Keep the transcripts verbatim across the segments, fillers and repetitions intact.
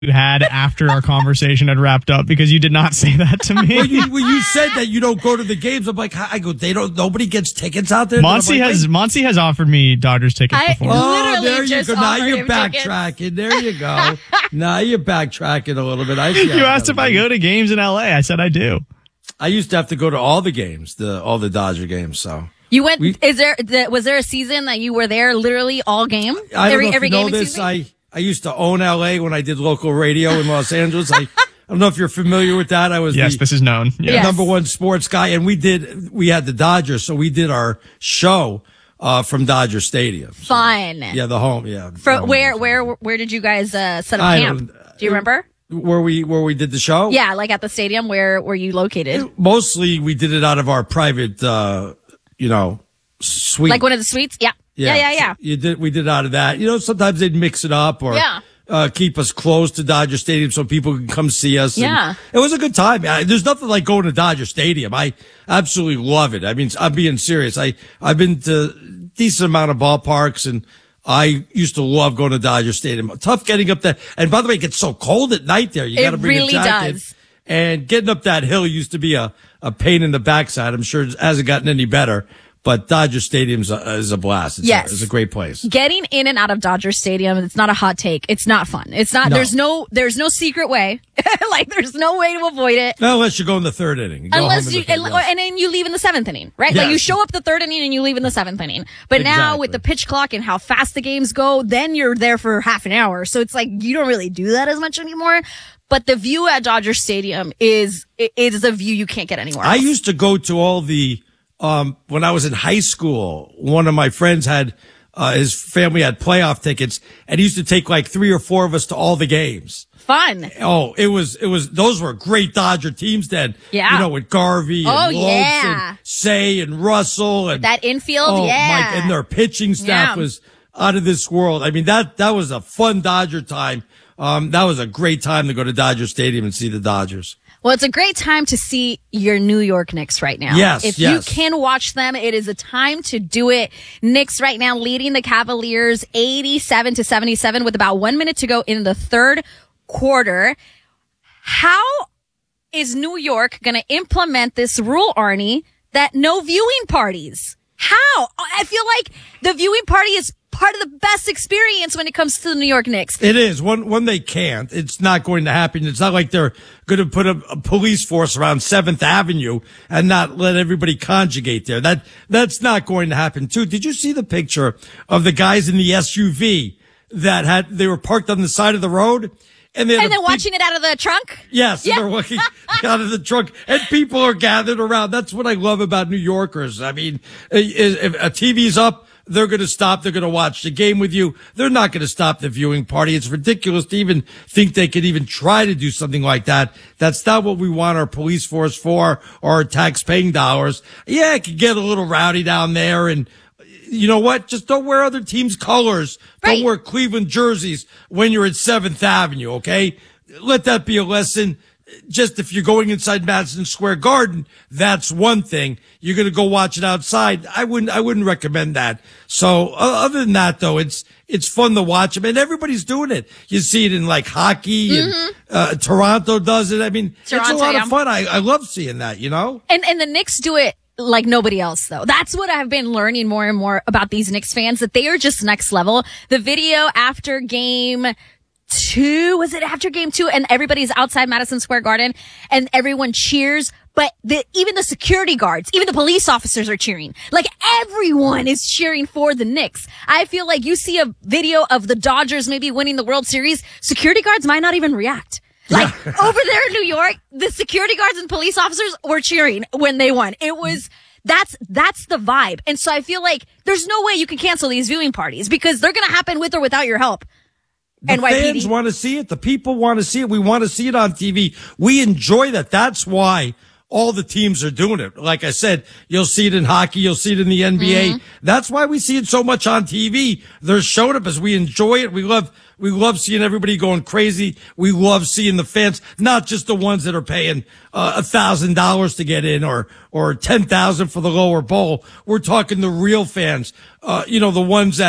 you had after our conversation had wrapped up because you did not say that to me. When you, when you said that you don't go to the games, I'm like, I go, they don't. Nobody gets tickets out there. Monty like, has Monty has offered me Dodgers tickets I before. literally Oh, there you just go. Now offered you're him backtracking. tickets. There you go. Now you're backtracking a little bit. I see how You asked that if I is. go to games in L A. I said I do. I used to have to go to all the games, the all the Dodger games. So You went. We- is there? The, was there a season that you were there, literally all game? I don't every know if every you know gaming this. season? I I used to own L A when I did local radio in Los Angeles. I, I don't know if you're familiar with that. I was Yes, the this is known. Yeah. Yes. number one sports guy, and we did. We had the Dodgers, so we did our show uh, from Dodger Stadium. So, Fun. yeah, the home. Yeah, For the home where was- where where did you guys uh, set up I camp? don't- Do you remember? where we where we did the show? Yeah, like at the stadium. Where were you located? Mostly we did it out of our private, uh, you know, suite. Like one of the suites? Yeah. Yeah, yeah, yeah. You did. We did out of that. You know, sometimes they'd mix it up or Yeah. uh, keep us close to Dodger Stadium so people can come see us. And Yeah. it was a good time. I, there's nothing like going to Dodger Stadium. I absolutely love it. I mean, I'm being serious. I I've been to a decent amount of ballparks and I used to love going to Dodger Stadium. Tough getting up there. And by the way, it gets so cold at night there. You It got to bring really a jacket. does. And getting up that hill used to be a, a pain in the backside. I'm sure it hasn't gotten any better. But Dodger Stadium's a, is a blast. It's Yes. a, it's a great place. Getting in and out of Dodger Stadium, it's not a hot take. It's not fun. It's not. No. There's no. There's no secret way. Like there's no way to avoid it. Well, unless you go in the third inning. You go home Unless in you, the third, and, yes. and then you leave in the seventh inning, right? Like Yes. you show up the third inning and you leave in the seventh inning. But now Exactly. with the pitch clock and how fast the games go, then you're there for half an hour. So it's like you don't really do that as much anymore. But the view at Dodger Stadium is it is a view you can't get anywhere I else. used to go to all the, um, when I was in high school, one of my friends had, uh, his family had playoff tickets and he used to take like three or four of us to all the games. Fun. Oh, it was, it was, those were great Dodger teams then. Yeah. You know, with Garvey and Oh, Lopes yeah. and Say and Russell and That infield, oh, yeah. my, and their pitching staff Yeah. was out of this world. I mean, that, that was a fun Dodger time. Um, that was a great time to go to Dodger Stadium and see the Dodgers. Well, it's a great time to see your New York Knicks right now. Yes, If yes. you can watch them, it is a time to do it. Knicks right now leading the Cavaliers eighty-seven to seventy-seven with about one minute to go in the third quarter. How is New York going to implement this rule, Arnie, that no viewing parties? How? I feel like the viewing party is part of the best experience when it comes to the New York Knicks. It is. When, when they can't, it's not going to happen. It's not like they're going to put a, a police force around seventh Avenue and not let everybody conjugate there. That, that's not going to happen too. Did you see the picture of the guys in the S U V that had, they were parked on the side of the road? And, they had And a then big- watching it out of the trunk? Yes, Yeah. they're walking out of the trunk, and people are gathered around. That's what I love about New Yorkers. I mean, if a T V's up, they're going to stop. They're going to watch the game with you. They're not going to stop the viewing party. It's ridiculous to even think they could even try to do something like that. That's not what we want our police force for or our tax-paying dollars. Yeah, it could get a little rowdy down there, and you know what? Just don't wear other teams' colors. Right. Don't wear Cleveland jerseys when you're at seventh Avenue, okay? Let that be a lesson. Just if you're going inside Madison Square Garden, that's one thing. You're going to go watch it outside. I wouldn't, I wouldn't recommend that. So uh, other than that, though, it's, it's fun to watch them, and everybody's doing it. You see it in like hockey and, uh, Toronto does it. I mean, it's a Toronto, lot yeah. of fun. I, I love seeing that, you know? And and the Knicks do it like nobody else, though. That's what I've been learning more and more about these Knicks fans, that they are just next level. The video after game two, was it after game two? And everybody's outside Madison Square Garden and everyone cheers. But the, even the security guards, even the police officers are cheering. Like everyone is cheering for the Knicks. I feel like you see a video of the Dodgers maybe winning the World Series, security guards might not even react. Like over there in New York, the security guards and police officers were cheering when they won. It was, that's, that's the vibe. And so I feel like there's no way you can cancel these viewing parties because they're going to happen with or without your help. The N Y P D. fans want to see it. The people want to see it. We want to see it on T V. We enjoy that. That's why all the teams are doing it. Like I said, you'll see it in hockey. You'll see it in the N B A. Mm-hmm. That's why we see it so much on T V. They're showing up as we enjoy it. We love, we love seeing everybody going crazy. We love seeing the fans, not just the ones that are paying uh, a thousand dollars to get in or, or ten thousand for the lower bowl. We're talking the real fans, uh, you know, the ones that,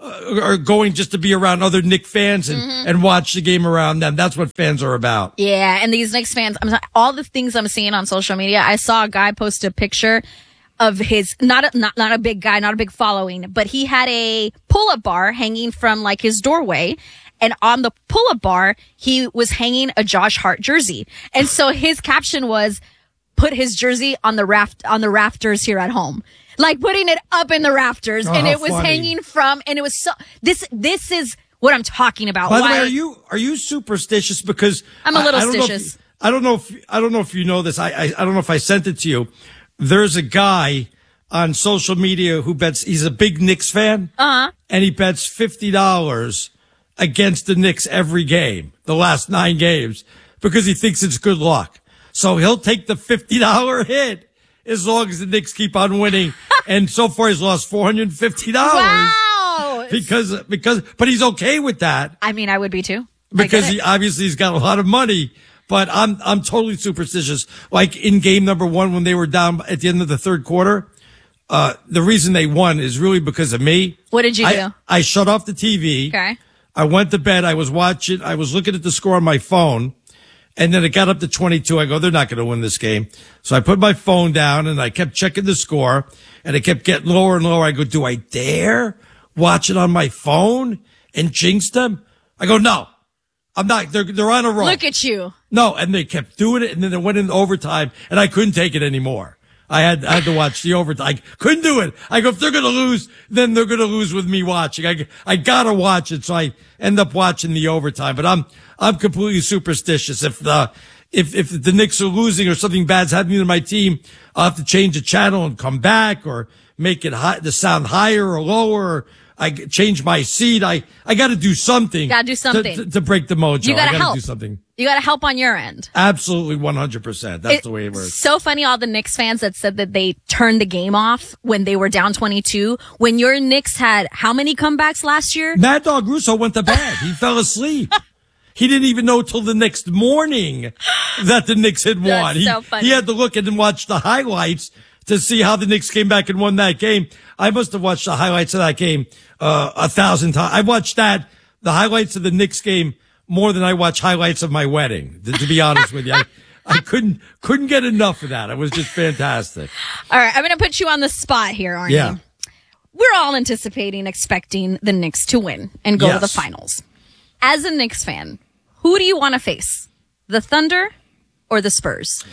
uh, are going just to be around other Knicks fans and, mm-hmm. and watch the game around them. That's what fans are about. Yeah, and these Knicks fans, I'm all the things I'm seeing on social media. I saw a guy post a picture of his, not a, not, not a big guy, not a big following, but he had a pull-up bar hanging from like his doorway. And on the pull-up bar, he was hanging a Josh Hart jersey. And so his caption was, put his jersey on the raft, on the rafters here at home. Like putting it up in the rafters. Oh, and it was funny. hanging from, and it was so, this, this is what I'm talking about. By the Why, way, are you, are you superstitious? Because I'm a little I, I stitious. I don't know if, I don't know if you know this. I, I, I don't know if I sent it to you. There's a guy on social media who bets, he's a big Knicks fan. Uh-huh. And he bets fifty dollars against the Knicks every game, the last nine games, because he thinks it's good luck. So he'll take the fifty dollars hit as long as the Knicks keep on winning. And so far he's lost four hundred fifty dollars. Wow. Because, because, but he's okay with that. I mean, I would be too. Because he obviously he's got a lot of money. But I'm, I'm totally superstitious. Like in game number one, when they were down at the end of the third quarter, uh, the reason they won is really because of me. What did you I, do? I shut off the T V. Okay. I went to bed. I was watching, I was looking at the score on my phone. And then it got up to twenty-two. I go, they're not going to win this game. So I put my phone down and I kept checking the score and it kept getting lower and lower. I go, do I dare watch it on my phone and jinx them? I go, no, I'm not. They're, they're on a roll. Look at you. No. And they kept doing it. And then it went into overtime and I couldn't take it anymore. I had, I had to watch the overtime. I couldn't do it. I go, if they're going to lose, then they're going to lose with me watching. I, I gotta watch it. So I end up watching the overtime, but I'm, I'm completely superstitious. If the, if, if the Knicks are losing or something bad's happening to my team, I'll have to change the channel and come back or make it high, the sound higher or lower. Or I change my seat. I, I got to do something. Got to do something to, to, to break the mojo. You got to help. Do something. You got to help on your end. Absolutely, one hundred percent. That's it, the way it works. So funny, all the Knicks fans that said that they turned the game off when they were down twenty-two. When your Knicks had how many comebacks last year? Mad Dog Russo went to bed. He fell asleep. He didn't even know till the next morning that the Knicks had won. That's he, so funny. he had to look and watch the highlights to see how the Knicks came back and won that game. I must have watched the highlights of that game uh, a thousand times. I watched that, the highlights of the Knicks game, more than I watch highlights of my wedding, to, to be honest with you. I, I couldn't couldn't get enough of that. It was just fantastic. All right, I'm going to put you on the spot here, Arnie. Yeah. We're all anticipating, expecting the Knicks to win and go Yes. to the finals. As a Knicks fan, who do you want to face? The Thunder or the Spurs?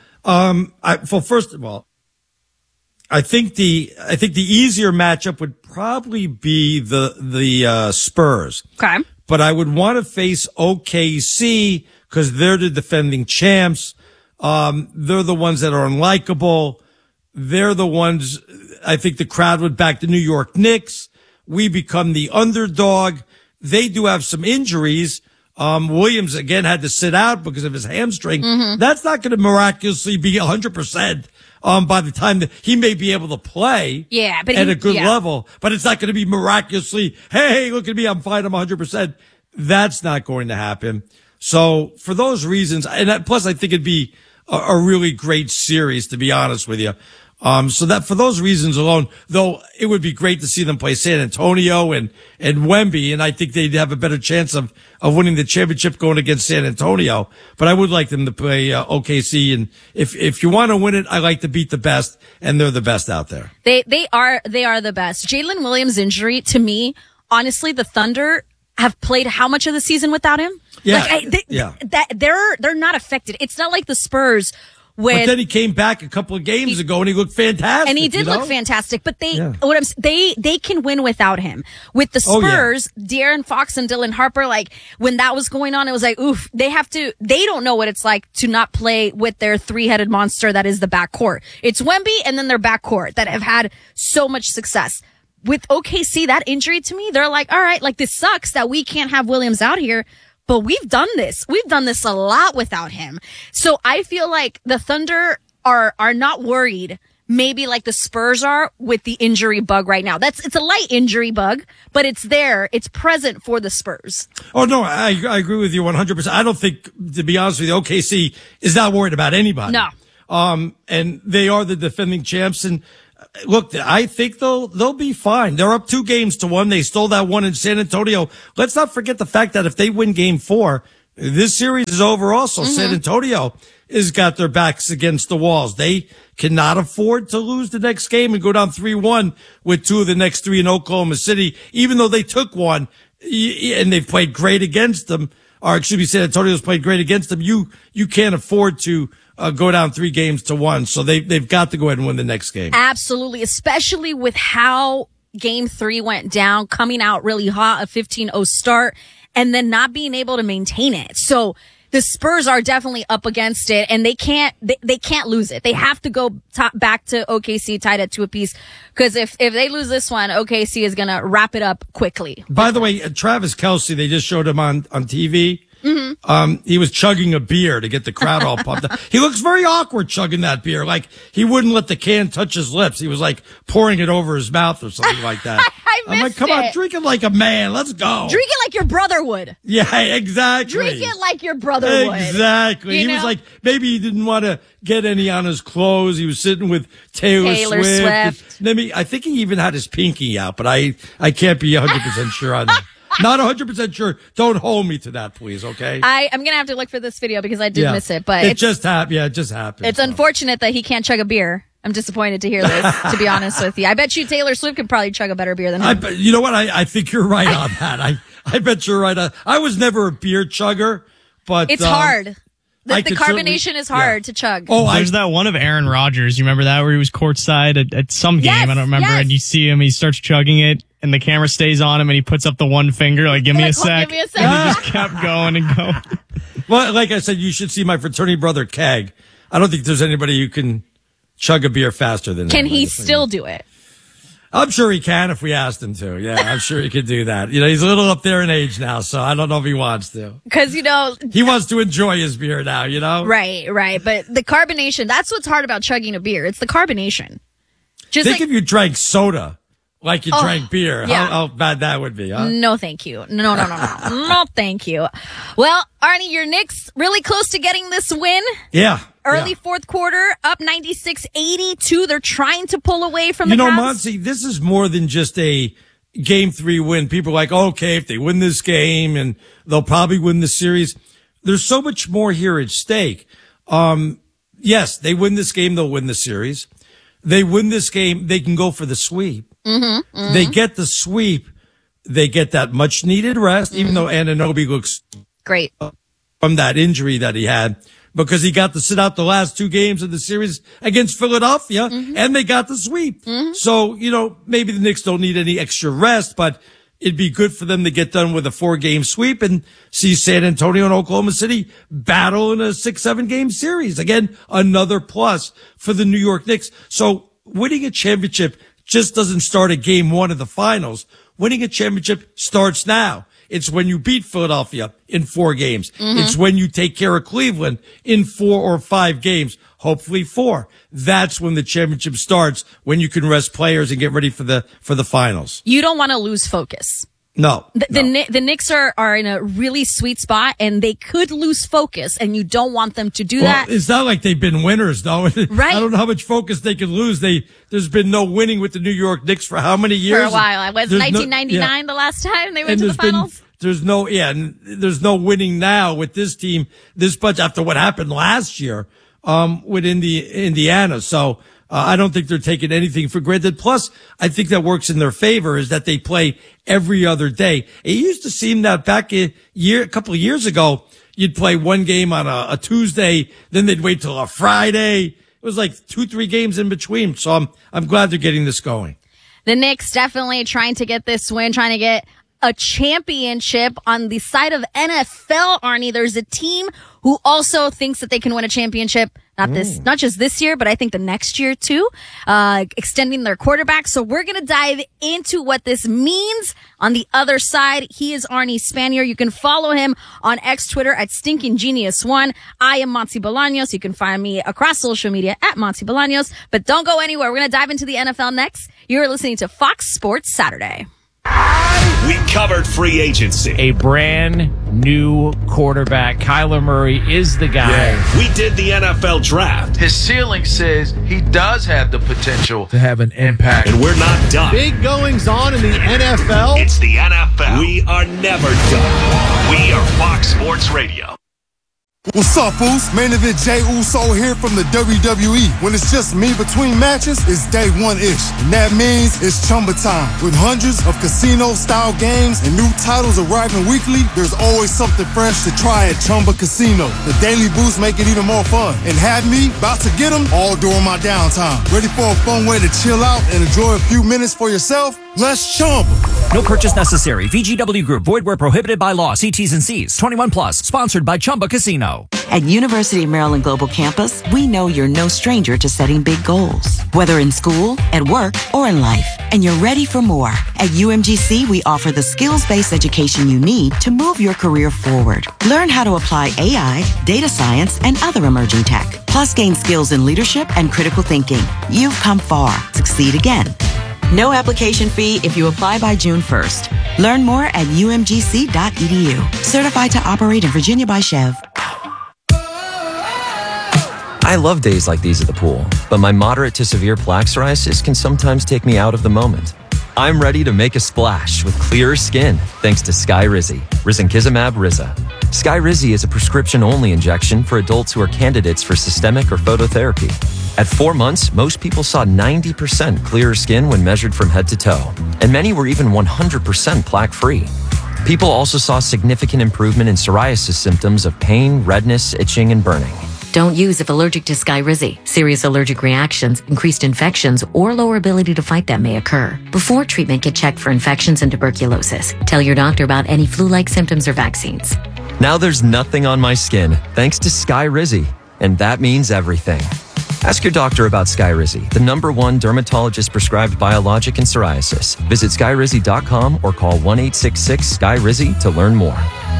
Um, I, well, first of all, I think the I think the easier matchup would probably be the the uh, Spurs. Okay. But I would want to face O K C because they're the defending champs. Um, they're the ones that are unlikable. They're the ones I think the crowd would back the New York Knicks. We become the underdog. They do have some injuries. Um, Williams again had to sit out because of his hamstring. Mm-hmm. That's not going to miraculously be one hundred percent. Um, by the time that he may be able to play yeah, but at he, a good yeah. level, but it's not going to be miraculously, hey, look at me, I'm fine, I'm one hundred percent. That's not going to happen. So for those reasons, and that, plus I think it'd be a, a really great series, to be honest with you. Um, so that for those reasons alone, though it would be great to see them play San Antonio and, and Wemby, and I think they'd have a better chance of, of winning the championship going against San Antonio. But I would like them to play uh, O K C, and if, if you want to win it, I like to beat the best, and they're the best out there. They, they are, they are the best. Jalen Williams' injury, to me, honestly, the Thunder have played how much of the season without him? Yeah. Like, I, they, yeah. that, they're, they're not affected. It's not like the Spurs. When, but then he came back a couple of games he, ago and he looked fantastic. And he did you know? look fantastic, but they, yeah. what I'm, they, they can win without him. With the Spurs, oh, yeah. De'Aaron Fox and Dylan Harper, like, when that was going on, it was like, oof, they have to, they don't know what it's like to not play with their three-headed monster that is the backcourt. It's Wemby and then their backcourt that have had so much success. With O K C, that injury to me, they're like, all right, like, this sucks that we can't have Williams out here. But we've done this. We've done this a lot without him. So I feel like the Thunder are are not worried, maybe like the Spurs are, with the injury bug right now. That's it's a light injury bug, but it's there. It's present for the Spurs. Oh, no, I, I agree with you one hundred percent. I don't think, to be honest with you, O K C is not worried about anybody. No. Um, and they are the defending champs. And look, I think they'll they'll be fine. They're up two games to one. They stole that one in San Antonio. Let's not forget the fact that if they win game four, this series is over also. Mm-hmm. San Antonio has got their backs against the walls. They cannot afford to lose the next game and go down three one with two of the next three in Oklahoma City, even though they took one and they've played great against them. Or excuse me, San Antonio's played great against them. You, you can't afford to uh, go down three games to one. So they, they've got to go ahead and win the next game. Absolutely. Especially with how game three went down, coming out really hot, a fifteen oh start, and then not being able to maintain it. So the Spurs are definitely up against it, and they can't they, they can't lose it. They have to go top, back to O K C tied at two apiece, because if if they lose this one, O K C is gonna wrap it up quickly. By the way, uh, Travis Kelce, they just showed him on on T V. Mm-hmm. Um, he was chugging a beer to get the crowd all pumped up. He looks very awkward chugging that beer. Like he wouldn't let the can touch his lips. He was like pouring it over his mouth or something like that. I missed I'm like, come it. on, drink it like a man. Let's go. Drink it like your brother would. Yeah, exactly. Drink it like your brother would. Exactly. You he know? was like, maybe he didn't want to get any on his clothes. He was sitting with Taylor, Taylor Swift. Swift. Let me, I think he even had his pinky out, but I, I can't be one hundred percent sure on that. Not one hundred percent sure. Don't hold me to that, please, okay? I, I'm going to have to look for this video because I did yeah. miss it. But it it's, just happened. Yeah, it just happened. It's so. unfortunate that he can't chug a beer. I'm disappointed to hear this, to be honest with you. I bet you Taylor Swift could probably chug a better beer than him. I bet, you know what? I, I think you're right on that. I, I bet you're right on. I was never a beer chugger, but it's um, hard. The, I the could carbonation certainly- is hard yeah. to chug. Oh, I, There's that one of Aaron Rodgers. You remember that where he was courtside at, at some game? Yes, I don't remember. yes. And you see him, he starts chugging it, and the camera stays on him, and he puts up the one finger, like, give me a Like, oh, sec. give me a sec. And he just kept going and going. well, like I said, you should see my fraternity brother, Keg. I don't think there's anybody who can chug a beer faster than Can him. he I just think- still do it? I'm sure he can if we asked him to. Yeah, I'm sure he could do that. You know, he's a little up there in age now, so I don't know if he wants to. Because, you know, He wants to enjoy his beer now, you know? right, right. But the carbonation, that's what's hard about chugging a beer. It's the carbonation. Just Think like, if you drank soda like you Oh, drank beer, yeah. how, how bad that would be, huh? no, thank you. No, no, no, no. No, thank you. Well, Arnie, your Knicks really close to getting this win. Yeah. Early yeah. fourth quarter, up ninety-six eighty-two. They're trying to pull away from You the know, Cavs. Monty, this is more than just a game three win. People are like, okay, if they win this game and they'll probably win the series. There's so much more here at stake. Um, yes, they win this game, they'll win the series. They win this game, they can go for the sweep. Mm-hmm, mm-hmm. They get the sweep. They get that much needed rest, mm-hmm. even though Anunoby looks Great. from that injury that he had, because he got to sit out the last two games of the series against Philadelphia, mm-hmm. and they got the sweep. Mm-hmm. So, you know, maybe the Knicks don't need any extra rest, but it'd be good for them to get done with a four-game sweep and see San Antonio and Oklahoma City battle in a six, seven-game series. Again, another plus for the New York Knicks. So winning a championship just doesn't start at game one of the finals. Winning a championship starts now. It's when you beat Philadelphia in four games. Mm-hmm. It's when you take care of Cleveland in four or five games, hopefully four. That's when the championship starts, when you can rest players and get ready for the, for the finals. You don't want to lose focus. No. The, no. the, Kni- the Knicks are, are in a really sweet spot, and they could lose focus, and you don't want them to do Well, that. it's not like they've been winners, though. Right. I don't know how much focus they can lose. They There's been no winning with the New York Knicks for how many years? For a while. I was There's no- nineteen ninety-nine yeah. the last time they went And to the there's been- finals. There's no, yeah, and there's no winning now with this team, this bunch after what happened last year, um, with Indi- Indiana. So, uh, I don't think they're taking anything for granted. Plus, I think that works in their favor is that they play every other day. It used to seem that back a year, a couple of years ago, you'd play one game on a, a Tuesday, then they'd wait till a Friday. It was like two, three games in between. So I'm, I'm glad they're getting this going. The Knicks definitely trying to get this win, trying to get a championship. On the side of N F L, Arnie, there's a team who also thinks that they can win a championship. Not this, not just this year, but I think the next year too, uh, extending their quarterback. So we're going to dive into what this means on the other side. He is Arnie Spanier. You can follow him on X Twitter at Stinking Genius One. I am Monty Bolaños. You can find me across social media at Monty Bolaños, but don't go anywhere. We're going to dive into the N F L next. You're listening to Fox Sports Saturday. We covered free agency. A brand new quarterback. Kyler Murray is the guy. Yeah. We did the N F L draft. His ceiling says he does have the potential to have an impact. And we're not done. Big goings on in the N F L. It's the N F L. We are never done. We are Fox Sports Radio. What's up, Foos? Main event Jay Uso here from the W W E. When it's just me between matches, it's day one-ish. And that means it's Chumba time. With hundreds of casino-style games and new titles arriving weekly, there's always something fresh to try at Chumba Casino. The daily boosts make it even more fun. And have me about to get them all during my downtime. Ready for a fun way to chill out and enjoy a few minutes for yourself? Let's Chumba. No purchase necessary. V G W Group. Void where prohibited by law. See T's and C's. twenty-one plus. Sponsored by Chumba Casino. At University of Maryland Global Campus, we know you're no stranger to setting big goals, whether in school, at work, or in life. And you're ready for more. At U M G C, we offer the skills-based education you need to move your career forward. Learn how to apply A I, data science, and other emerging tech. Plus, gain skills in leadership and critical thinking. You've come far. Succeed again. No application fee if you apply by June first. Learn more at U M G C dot E D U. Certified to operate in Virginia by Chev. I love days like these at the pool, but my moderate to severe plaque psoriasis can sometimes take me out of the moment. I'm ready to make a splash with clearer skin thanks to Skyrizi, Risankizumab Riza. Skyrizi is a prescription-only injection for adults who are candidates for systemic or phototherapy. At four months, most people saw ninety percent clearer skin when measured from head to toe, and many were even one hundred percent plaque-free. People also saw significant improvement in psoriasis symptoms of pain, redness, itching, and burning. Don't use if allergic to Skyrizi. Serious allergic reactions, increased infections, or lower ability to fight them may occur. Before treatment, get checked for infections and tuberculosis. Tell your doctor about any flu-like symptoms or vaccines. Now there's nothing on my skin thanks to Skyrizi, and that means everything. Ask your doctor about Skyrizi, the number one dermatologist-prescribed biologic in psoriasis. Visit skyrizi dot com or call one eight six six Sky Rizi to learn more.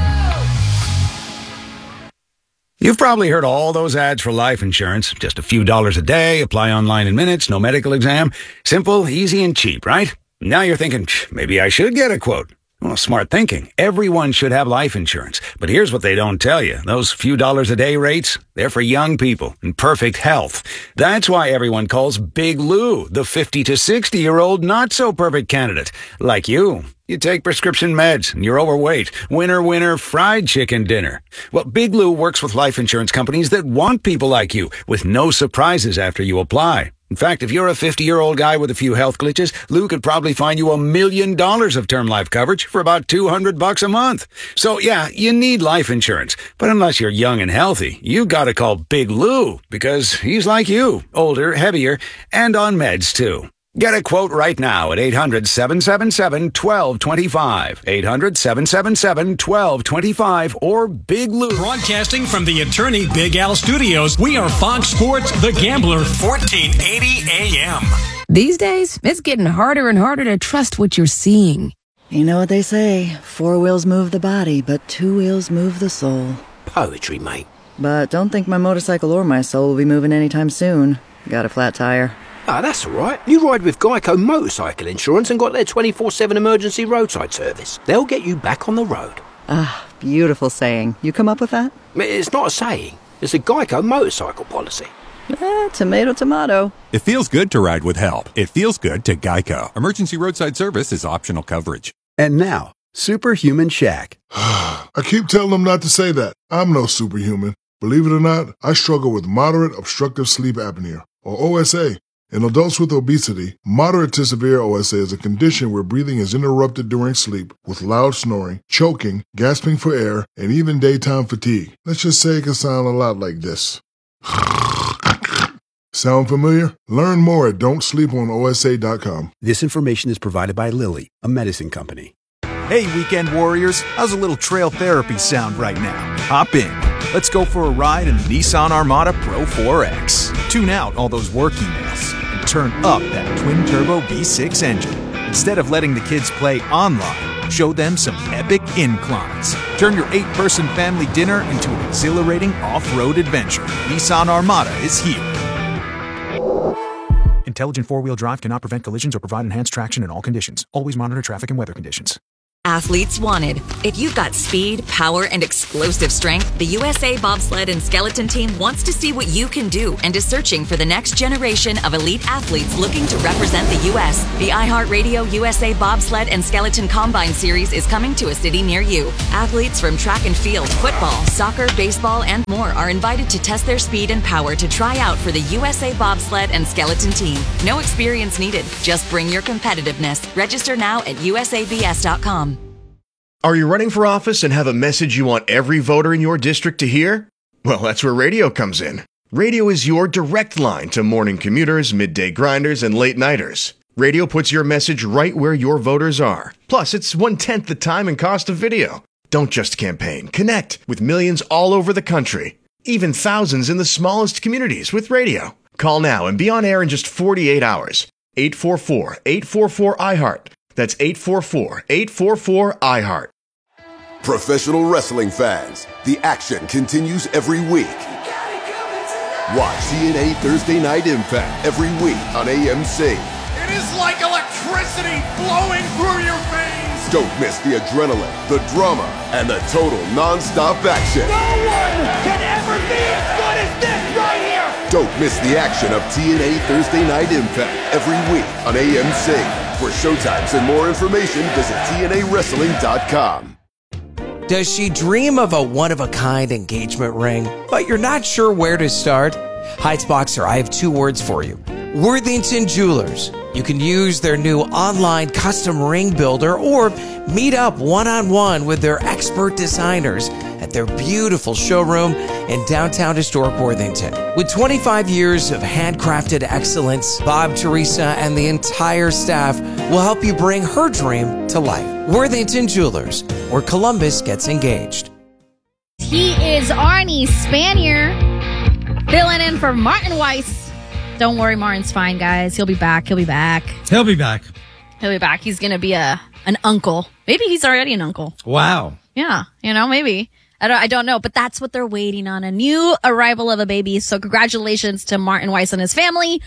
You've probably heard all those ads for life insurance. Just a few dollars a day, apply online in minutes, no medical exam. Simple, easy, and cheap, right? Now you're thinking, maybe I should get a quote. Well, smart thinking. Everyone should have life insurance. But here's what they don't tell you. Those few dollars a day rates, they're for young people in perfect health. That's why everyone calls Big Lou the fifty to sixty-year-old not-so-perfect candidate. Like you. You take prescription meds and you're overweight. Winner, winner, fried chicken dinner. Well, Big Lou works with life insurance companies that want people like you with no surprises after you apply. In fact, if you're a fifty-year-old guy with a few health glitches, Lou could probably find you a million dollars of term life coverage for about two hundred bucks a month. So yeah, you need life insurance. But unless you're young and healthy, you gotta call Big Lou because he's like you, older, heavier, and on meds too. Get a quote right now at eight hundred, seven seven seven, one two two five, eight hundred, seven seven seven, one two two five, or Big Lou. Broadcasting from the Attorney Big Al Studios, we are Fox Sports The Gambler, fourteen eighty A M. These days, it's getting harder and harder to trust what you're seeing. You know what they say, four wheels move the body, but two wheels move the soul. Poetry, mate. But don't think my motorcycle or my soul will be moving anytime soon. Got a flat tire. Ah, that's all right. You ride with Geico Motorcycle Insurance and got their twenty-four seven emergency roadside service. They'll get you back on the road. Ah, beautiful saying. You come up with that? It's not a saying. It's a Geico motorcycle policy. Eh, tomato, tomato. It feels good to ride with help. It feels good to Geico. Emergency roadside service is optional coverage. And now, Superhuman Shaq. I keep telling them not to say that. I'm no superhuman. Believe it or not, I struggle with moderate obstructive sleep apnea, or O S A. In adults with obesity, moderate to severe O S A is a condition where breathing is interrupted during sleep with loud snoring, choking, gasping for air, and even daytime fatigue. Let's just say it can sound a lot like this. Sound familiar? Learn more at don't sleep on O S A dot com. This information is provided by Lilly, a medicine company. Hey, weekend warriors, how's a little trail therapy sound right now? Hop in. Let's go for a ride in the Nissan Armada Pro four X. Tune out all those work emails and turn up that twin-turbo V six engine. Instead of letting the kids play online, show them some epic inclines. Turn your eight-person family dinner into an exhilarating off-road adventure. Nissan Armada is here. In Intelligent four-wheel drive cannot prevent collisions or provide enhanced traction in all conditions. Always monitor traffic and weather conditions. Athletes wanted. If you've got speed, power, and explosive strength, the U S A Bobsled and Skeleton Team wants to see what you can do and is searching for the next generation of elite athletes looking to represent the U S The iHeartRadio U S A Bobsled and Skeleton Combine Series is coming to a city near you. Athletes from track and field, football, soccer, baseball, and more are invited to test their speed and power to try out for the U S A Bobsled and Skeleton Team. No experience needed. Just bring your competitiveness. Register now at U S A B S dot com. Are you running for office and have a message you want every voter in your district to hear? Well, that's where radio comes in. Radio is your direct line to morning commuters, midday grinders, and late nighters. Radio puts your message right where your voters are. Plus, it's one-tenth the time and cost of video. Don't just campaign. Connect with millions all over the country. Even thousands in the smallest communities with radio. Call now and be on air in just forty-eight hours. eight four four, eight four four, I heart. That's eight four four, eight four four, I heart. Professional wrestling fans, the action continues every week. Watch T N A Thursday Night Impact every week on A M C. It is like electricity flowing through your veins. Don't miss the adrenaline, the drama, and the total non-stop action. No one can ever be as good as this right here. Don't miss the action of T N A Thursday Night Impact every week on A M C. For showtimes and more information, visit T N A wrestling dot com. Does she dream of a one-of-a-kind engagement ring, but you're not sure where to start? Heights Boxer, I have two words for you. Worthington Jewelers. You can use their new online custom ring builder or meet up one-on-one with their expert designers at their beautiful showroom in downtown historic Worthington. With twenty-five years of handcrafted excellence, Bob, Teresa, and the entire staff will help you bring her dream to life. Worthington Jewelers, where Columbus gets engaged. He is Arnie Spanier, filling in for Martin Weiss. Don't worry, Martin's fine, guys. He'll be back. He'll be back. He'll be back. He'll be back. He's going to be a an uncle. Maybe he's already an uncle. Wow. Yeah, you know, maybe. I don't, I don't know, but that's what they're waiting on, a new arrival of a baby. So congratulations to Martin Weiss and his family.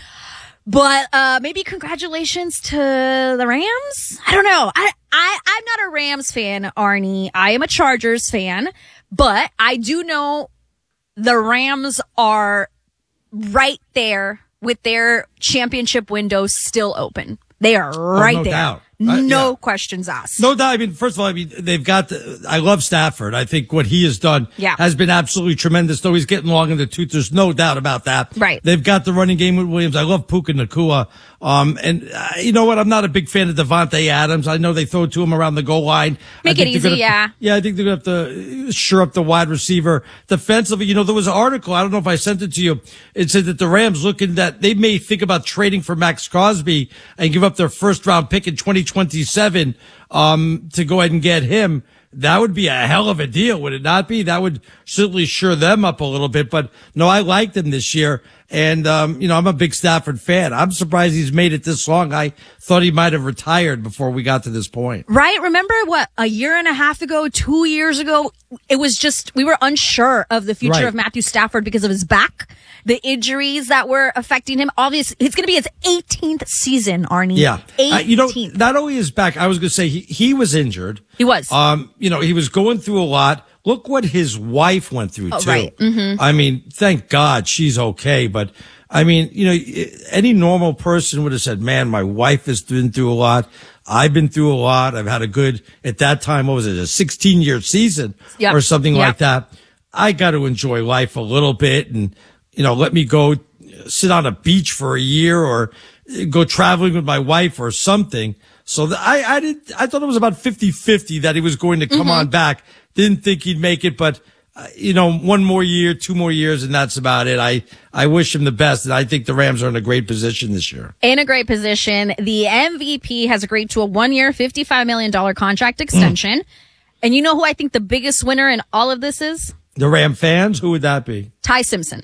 But uh maybe congratulations to the Rams? I don't know. I, I, I'm not a Rams fan, Arnie. I am a Chargers fan. But I do know the Rams are right there with their championship window still open. They are right oh, no there. Doubt. No uh, yeah. questions asked. No doubt. I mean, first of all, I mean, they've got the, I love Stafford. I think what he has done yeah. has been absolutely tremendous, though he's getting long in the tooth. There's no doubt about that. Right. They've got the running game with Williams. I love Puka Nacua. Um, and uh, you know what? I'm not a big fan of Devontae Adams. I know they throw to him around the goal line. Make it easy, yeah. Yeah, I think they're going to have to shore up the wide receiver defensively. You know, there was an article, I don't know if I sent it to you. It said that the Rams looking that they may think about trading for Max Crosby and give up their first round pick in twenty twenty-seven, um, to go ahead and get him. That would be a hell of a deal, would it not be? That would certainly shore them up a little bit. But no, I liked him this year. And, um, you know, I'm a big Stafford fan. I'm surprised he's made it this long. I thought he might have retired before we got to this point. Right. Remember what, a year and a half ago, two years ago, it was just, we were unsure of the future Right. of Matthew Stafford because of his back, the injuries that were affecting him. Obviously, it's going to be his eighteenth season, Arnie. Yeah. eighteenth. Uh, you know, not only his back, I was going to say he, he was injured. He was. Um, you know, he was going through a lot. Look what his wife went through, Oh, too. right. Mm-hmm. I mean, thank God she's okay. But, I mean, you know, any normal person would have said, man, my wife has been through a lot. I've been through a lot. I've had a good, at that time, what was it, a sixteen-year season Yep. or something Yep. like that. I got to enjoy life a little bit and, you know, let me go sit on a beach for a year or go traveling with my wife or something. So the, I, I did, I thought it was about fifty-fifty that he was going to come Mm-hmm. on back. Didn't think he'd make it, but, uh, you know, one more year, two more years, and that's about it. I, I wish him the best, and I think the Rams are in a great position this year. In a great position. The M V P has agreed to a one-year, fifty-five million dollars contract extension. And you know who I think the biggest winner in all of this is? The Ram fans, who would that be? Ty Simpson.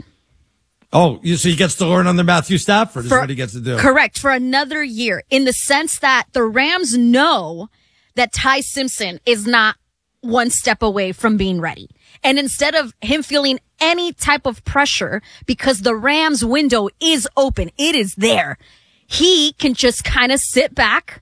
Oh, you so he gets to learn under Matthew Stafford is For- what he gets to do. Correct. For another year, in the sense that the Rams know that Ty Simpson is not one step away from being ready. And instead of him feeling any type of pressure because the Rams window is open, it is there. he can just kind of sit back,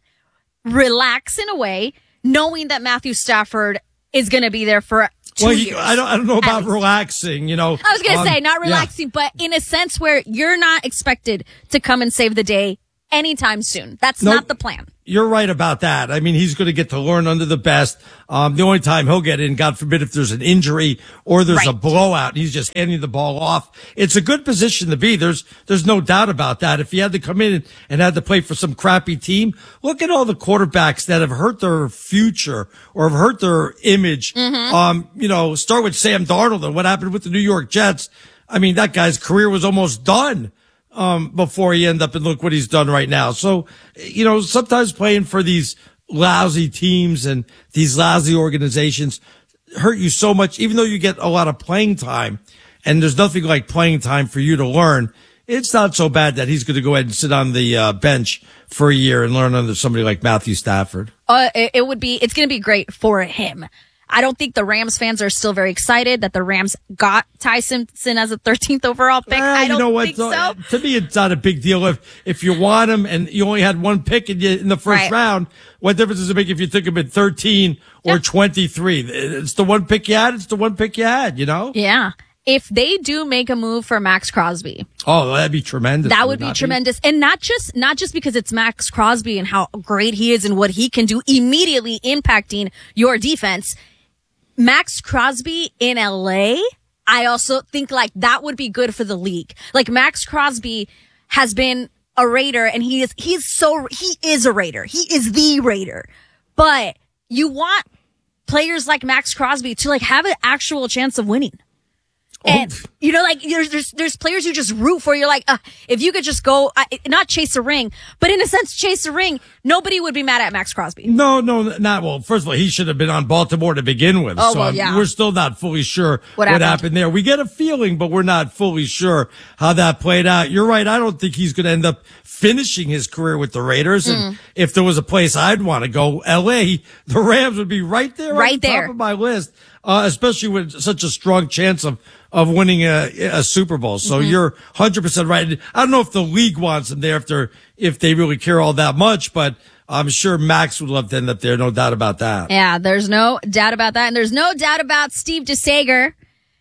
relax in a way, knowing that Matthew Stafford is going to be there for two well, years. He, I don't. I don't know about relaxing. You know, I was going to um, say not relaxing, yeah. but in a sense where you're not expected to come and save the day anytime soon. That's Nope. not the plan. You're right about that. I mean, he's going to get to learn under the best. Um, the only time he'll get in, God forbid, if there's an injury or there's Right. a blowout and he's just handing the ball off. It's a good position to be. There's, there's no doubt about that. If he had to come in and, and had to play for some crappy team, look at all the quarterbacks that have hurt their future or have hurt their image. Mm-hmm. Um, you know, start with Sam Darnold and what happened with the New York Jets. I mean, that guy's career was almost done. Um, before he ended up and look what he's done right now. So, you know, sometimes playing for these lousy teams and these lousy organizations hurt you so much, even though you get a lot of playing time and there's nothing like playing time for you to learn. It's not so bad that he's going to go ahead and sit on the uh, bench for a year and learn under somebody like Matthew Stafford. Uh, it, it would be, it's going to be great for him. I don't think the Rams fans are still very excited that the Rams got Ty Simpson as a thirteenth overall pick. Well, I don't you know what? think so. To me, it's not a big deal if if you want him and you only had one pick in, you, in the first Right. round. What difference does it make if you took him at thirteen or twenty-three? It's the one pick you had. It's the one pick you had. You know. Yeah. If they do make a move for Max Crosby, Oh, that'd be tremendous. that would be not tremendous. And not just, not just because it's Max Crosby and how great he is and what he can do immediately impacting your defense. Max Crosby in L A, I also think like that would be good for the league. Like Max Crosby has been a Raider and he is, he's so, he is a Raider. He is the Raider. But you want players like Max Crosby to like have an actual chance of winning. And, you know, like, there's, there's, there's players you just root for. You're like, uh, if you could just go, uh, not chase a ring, but in a sense, chase a ring, nobody would be mad at Max Crosby. No, no, not well. First of all, he should have been on Baltimore to begin with. Oh, so well, I'm- yeah. we're still not fully sure What what, happened? happened there. We get a feeling, but we're not fully sure how that played out. You're right. I don't think he's going to end up finishing his career with the Raiders. And Mm. if there was a place I'd want to go, L A, the Rams would be right there, Right on the there. top of my list, uh, especially with such a strong chance of of winning a, a Super Bowl. So Mhm. you're one hundred percent right. I don't know if the league wants him there, if they're, if they really care all that much, but I'm sure Max would love to end up there. No doubt about that. Yeah, there's no doubt about that. And there's no doubt about Steve DeSager,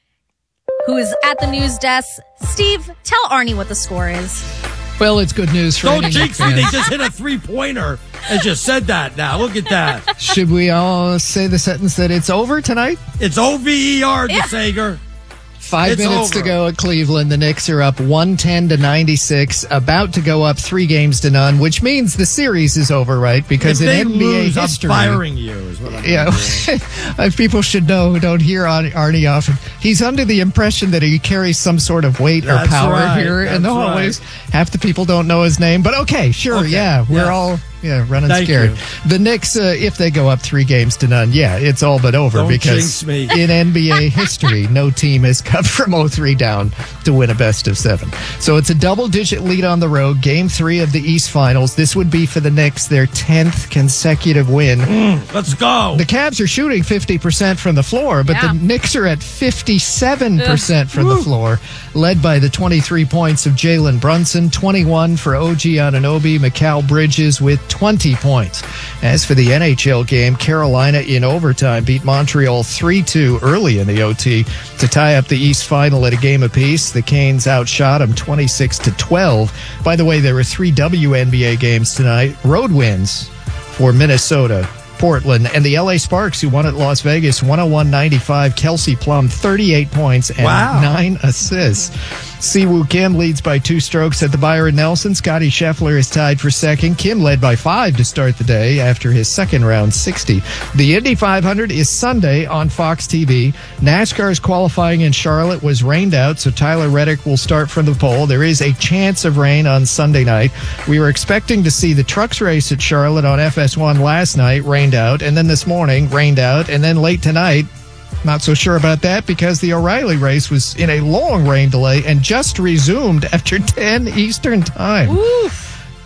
who is at the news desk. Steve, tell Arnie what the score is. Well, it's good news for Don't any jinx me. fans. They just hit a three pointer and just said that now. Look at that. Should we all say the sentence that it's over tonight? It's O V E R, Yeah. DeSager. Five It's minutes over. to go at Cleveland. The Knicks are up one ten to ninety-six, about to go up three games to none, which means the series is over, right? Because If in they N B A lose, history, I'm firing you is what I'm yeah, doing. people should know who don't hear Ar- Arnie often. He's under the impression that he carries some sort of weight or That's power right. here in the That's hallways. right. Half the people don't know his name, but okay, sure, Okay. yeah, we're Yes. all yeah running Thank scared. you. The Knicks, uh, if they go up three games to none, yeah, it's all but over Don't because jinx me. in N B A history, no team has come from oh three down to win a best of seven. So it's a double-digit lead on the road. Game three of the East Finals. This would be for the Knicks their tenth consecutive win. Mm, let's go. The Cavs are shooting fifty percent from the floor, but Yeah. the Knicks are at fifty-seven percent from the floor, led by the twenty-three points of Jalen Brunson, twenty-one for O G Anunoby, Mikal Bridges with twenty points. As for the N H L game, Carolina in overtime beat Montreal three two early in the O T to tie up the East Final at a game apiece. The Canes outshot them twenty-six to twelve. By the way, there were three W N B A games tonight. Road wins for Minnesota, Portland, and the L A Sparks, who won at Las Vegas one oh one ninety-five. Kelsey Plum, thirty-eight points and Wow. nine assists. Siwoo Kim leads by two strokes at the Byron Nelson. Scotty Scheffler is tied for second. Kim led by five to start the day after his second round sixty. The Indy five hundred is Sunday on Fox T V. NASCAR's qualifying in Charlotte was rained out, so Tyler Reddick will start from the pole. There is a chance of rain on Sunday night. We were expecting to see the trucks race at Charlotte on F S one last night, rained out, and then this morning, rained out, and then late tonight, not so sure about that because the O'Reilly race was in a long rain delay and just resumed after ten Eastern time.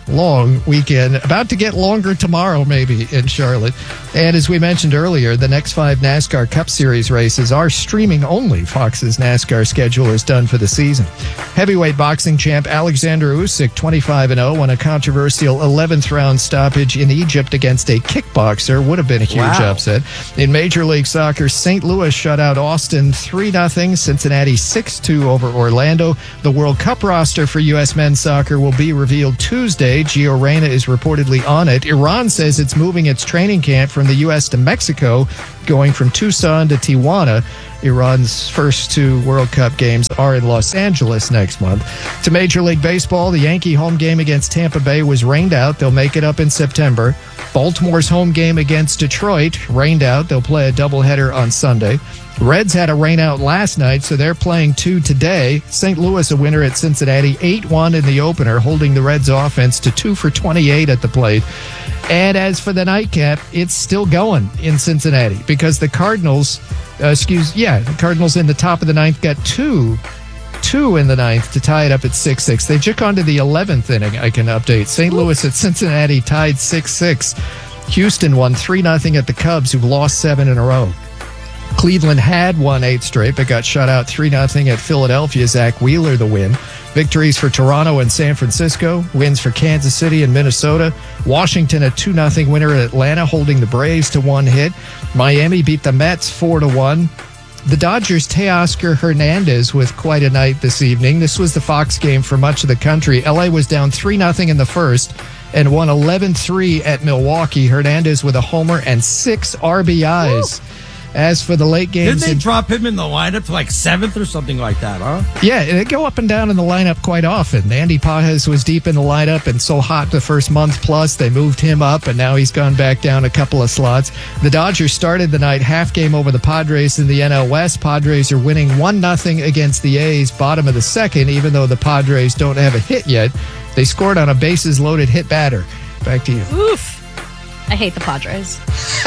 long weekend. About to get longer tomorrow, maybe, in Charlotte. And as we mentioned earlier, the next five NASCAR Cup Series races are streaming only. Fox's NASCAR schedule is done for the season. Heavyweight boxing champ Alexander Usyk, twenty-five and oh, won a controversial eleventh round stoppage in Egypt against a kickboxer. Would have been a huge wow. upset. In Major League Soccer, Saint Louis shut out Austin three nothing. Cincinnati six two over Orlando. The World Cup roster for U S men's soccer will be revealed Tuesday. Gio Reyna is reportedly on it. Iran says it's moving its training camp from the U S to Mexico, going from Tucson to Tijuana. Iran's first two World Cup games are in Los Angeles next month. To Major League Baseball, the Yankee home game against Tampa Bay was rained out. They'll make it up in September. Baltimore's home game against Detroit, rained out. They'll play a doubleheader on Sunday. Reds had a rain out last night, so they're playing two today. Saint Louis a winner at Cincinnati, eight one in the opener, holding the Reds offense to two for twenty-eight at the plate. And as for the nightcap, it's still going in Cincinnati because the Cardinals, uh, excuse, yeah, the Cardinals in the top of the ninth got two, two in the ninth to tie it up at six six. They took on to the eleventh inning, I can update. Saint Louis at Cincinnati tied six six. Houston won three nothing at the Cubs, who've lost seven in a row. Cleveland had won eight straight, but got shut out three nothing at Philadelphia. Zach Wheeler the win. Victories for Toronto and San Francisco. Wins for Kansas City and Minnesota. Washington a two nothing winner at Atlanta, holding the Braves to one hit. Miami beat the Mets four to one. The Dodgers' Teoscar Hernandez with quite a night this evening. This was the Fox game for much of the country. L A was down three nothing in the first and won eleven three at Milwaukee. Hernandez with a homer and six R B Is. Woo. As for the late games... Didn't they in, drop him in the lineup to like seventh or something like that, huh? Yeah, they go up and down in the lineup quite often. Andy Pages was deep in the lineup and so hot the first month plus. They moved him up, and now he's gone back down a couple of slots. The Dodgers started the night half game over the Padres in the N L West. Padres are winning one nothing against the A's, bottom of the second, even though the Padres don't have a hit yet. They scored on a bases-loaded hit batter. Back to you. Oof. I hate the Padres.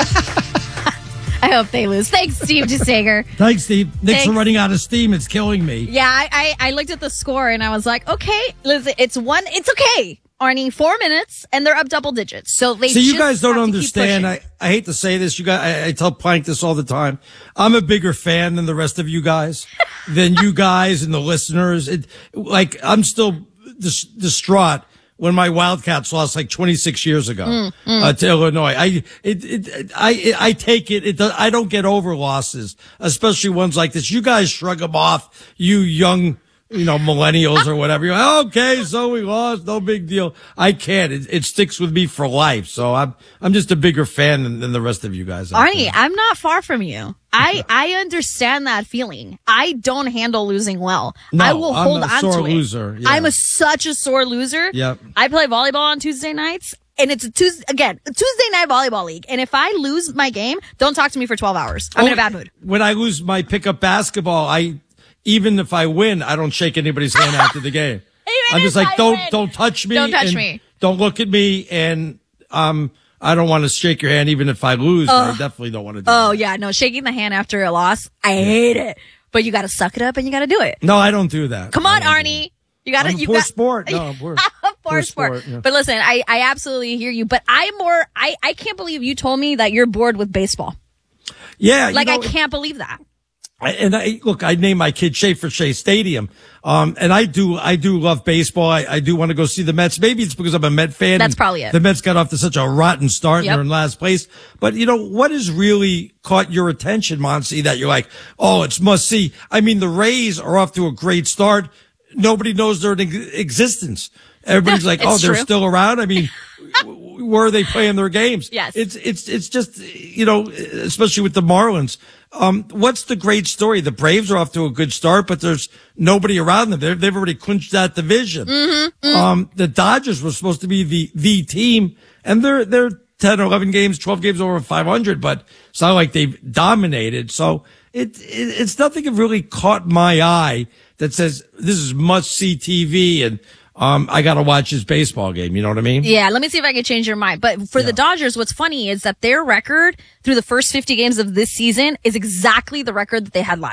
I hope they lose. Thanks, Steve DeSager. Thanks, Steve. Knicks Thanks. are running out of steam. It's killing me. Yeah, I, I, I looked at the score and I was like, okay, listen, it's one, it's okay. Arnie, four minutes and they're up double digits. So they See, just you guys don't have to understand. I, I hate to say this. You guys, I, I tell Plank this all the time. I'm a bigger fan than the rest of you guys, than you guys and the listeners. It, like, I'm still dis- distraught when my Wildcats lost like twenty-six years ago mm, mm. Uh, to Illinois. I, it, it, I, I take it. It does, I don't get over losses, especially ones like this. You guys shrug them off, you young, you know, millennials or whatever. You're like, okay, so we lost, no big deal. I can't. It, it sticks with me for life. So I'm, I'm just a bigger fan than, than the rest of you guys. Arnie, I'm not far from you. I, I understand that feeling. I don't handle losing well. No, I will I'm hold a on sore to it. loser. Yeah. I'm a, such a sore loser. Yep. I play volleyball on Tuesday nights, and it's a Tuesday, again, a Tuesday night volleyball league. And if I lose my game, don't talk to me for twelve hours. I'm well, in a bad mood. When I lose my pickup basketball, I, even if I win, I don't shake anybody's hand after the game. I'm just like, I don't, win. don't touch me. Don't touch and me. Don't look at me. And, um, I don't want to shake your hand even if I lose. Uh, I definitely don't want to do Oh, that. yeah. No, shaking the hand after a loss, I hate it. But you got to suck it up and you got to do it. No, I don't do that. Come on, Arnie. You got to. You poor got sport. No, poor, poor, poor sport. sport yeah. But listen, I, I absolutely hear you. But I'm more, I, I can't believe you told me that you're bored with baseball. Yeah. Like, you know, I can't believe that. I, and I, look, I named my kid Schaefer Shea Stadium. Um, and I do, I do love baseball. I, I do want to go see the Mets. Maybe it's because I'm a Met fan. That's probably it. The Mets got off to such a rotten start Yep. and they're in last place. But you know, what has really caught your attention, Monsi, that you're like, oh, it's must see? I mean, the Rays are off to a great start. Nobody knows they're in ex- existence. Everybody's like, oh, they're true. still around. I mean, where are they playing their games? Yes. It's, it's, it's just, you know, especially with the Marlins. Um, what's the great story? The Braves are off to a good start, but there's nobody around them. They're, they've already clinched that division. Mm-hmm, mm. Um, the Dodgers were supposed to be the, the team, and they're, they're ten or eleven games, twelve games over five hundred, but it's not like they've dominated. So it, it it's nothing that really caught my eye that says this is must see T V and, Um, I gotta watch his baseball game. You know what I mean? Yeah, let me see if I can change your mind. But for Yeah. the Dodgers, what's funny is that their record through the first fifty games of this season is exactly the record that they had last year.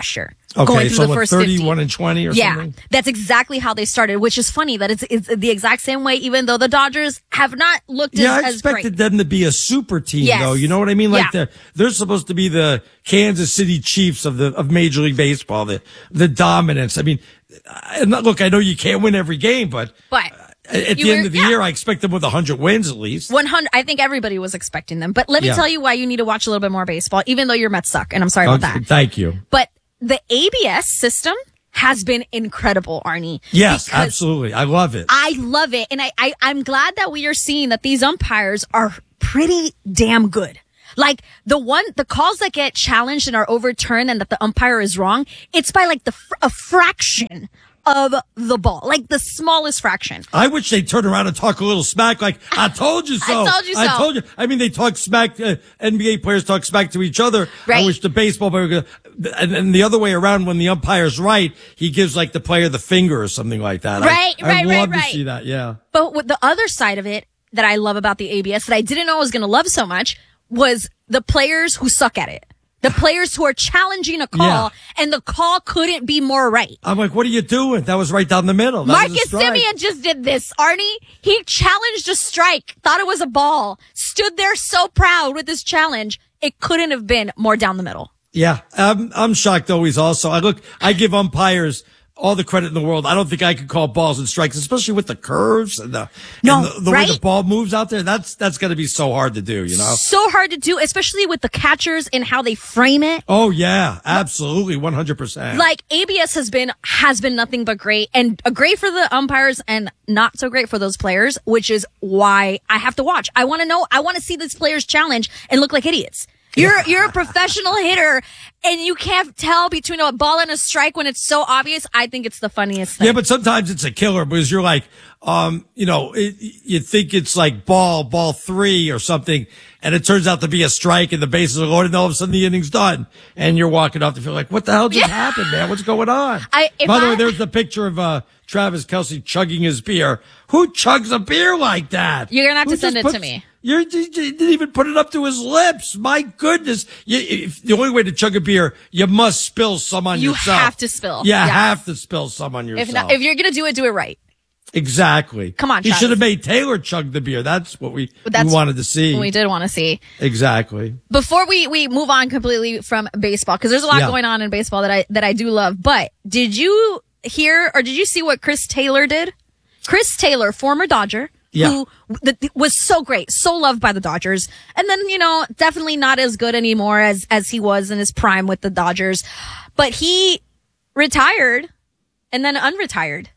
Okay, going through so the what, first thirty-one fifty. and twenty or yeah, something? that's exactly how they started, which is funny that it's, it's the exact same way, even though the Dodgers have not looked Yeah, as, I as expected great. them to be a super team, Yes. though. You know what I mean? Like Yeah. they're they're supposed to be the Kansas City Chiefs of the of Major League Baseball, the the dominance. I mean, I, look, I know you can't win every game, but But at you the were- end of the yeah. year, I expect them with one hundred wins at least. one hundred, I think everybody was expecting them. But let me Yeah. tell you why you need to watch a little bit more baseball, even though your Mets suck. And I'm sorry about Okay, that. Thank you. But the A B S system has been incredible, Arnie. Yes, because absolutely. I love it. I love it. And I, I, I'm glad that we are seeing that these umpires are pretty damn good. Like the one, the calls that get challenged and are overturned and that the umpire is wrong, it's by like the, fr- a fraction of the ball, like the smallest fraction. I wish they'd turn around and talk a little smack like, I told you so. I told you so. I told you. I mean, they talk smack, uh, N B A players talk smack to each other. Right. I wish the baseball player, and, and the other way around, when the umpire's right, he gives like the player the finger or something like that. Right, I, right, I'd right, love right. to see that, yeah. But with the other side of it that I love about the A B S that I didn't know I was going to love so much was the players who suck at it. The players who are challenging a call Yeah. and the call couldn't be more right. I'm like, what are you doing? That was right down the middle. That was a Marcus strike. Simeon just did this. Arnie, he challenged a strike, thought it was a ball, stood there so proud with this challenge. It couldn't have been more down the middle. Yeah, I'm, I'm shocked always also. I look, I give umpires all the credit in the world. I don't think I could call balls and strikes, especially with the curves and the, No, and the, the way right? the ball moves out there. That's, that's going to be so hard to do, you know? So hard to do, especially with the catchers and how they frame it. Oh yeah, absolutely. one hundred percent. Like A B S has been, has been nothing but great and uh, great for the umpires and not so great for those players, which is why I have to watch. I want to know, I want to see these players challenge and look like idiots. You're, you're a professional hitter and you can't tell between a ball and a strike when it's so obvious. I think it's the funniest thing. Yeah, but sometimes it's a killer because you're like, um, you know, it, you think it's like ball, ball three or something, and it turns out to be a strike and the bases are loaded and all of a sudden the inning's done. And you're walking off the field like, what the hell just Yeah. happened, man? What's going on? I- if By the I- way, there's the picture of, uh, Travis Kelce chugging his beer. Who chugs a beer like that? You're gonna have Who to send just it to puts- me. You're, you didn't even put it up to his lips. My goodness. You, if, the only way to chug a beer, you must spill some on You yourself. have to spill. You Yeah. have to spill some on yourself. If not, if you're going to do it, do it right. Exactly. Come on, He Travis. should have made Taylor chug the beer. That's what we, That's we wanted to see. We did want to see. Exactly. Before we, we move on completely from baseball, because there's a lot Yeah. going on in baseball that I, that I do love. But did you hear or did you see what Chris Taylor did? Chris Taylor, former Dodger, Yeah. who th- th- was so great, so loved by the Dodgers. And then, you know, definitely not as good anymore as, as he was in his prime with the Dodgers. But he retired and then unretired.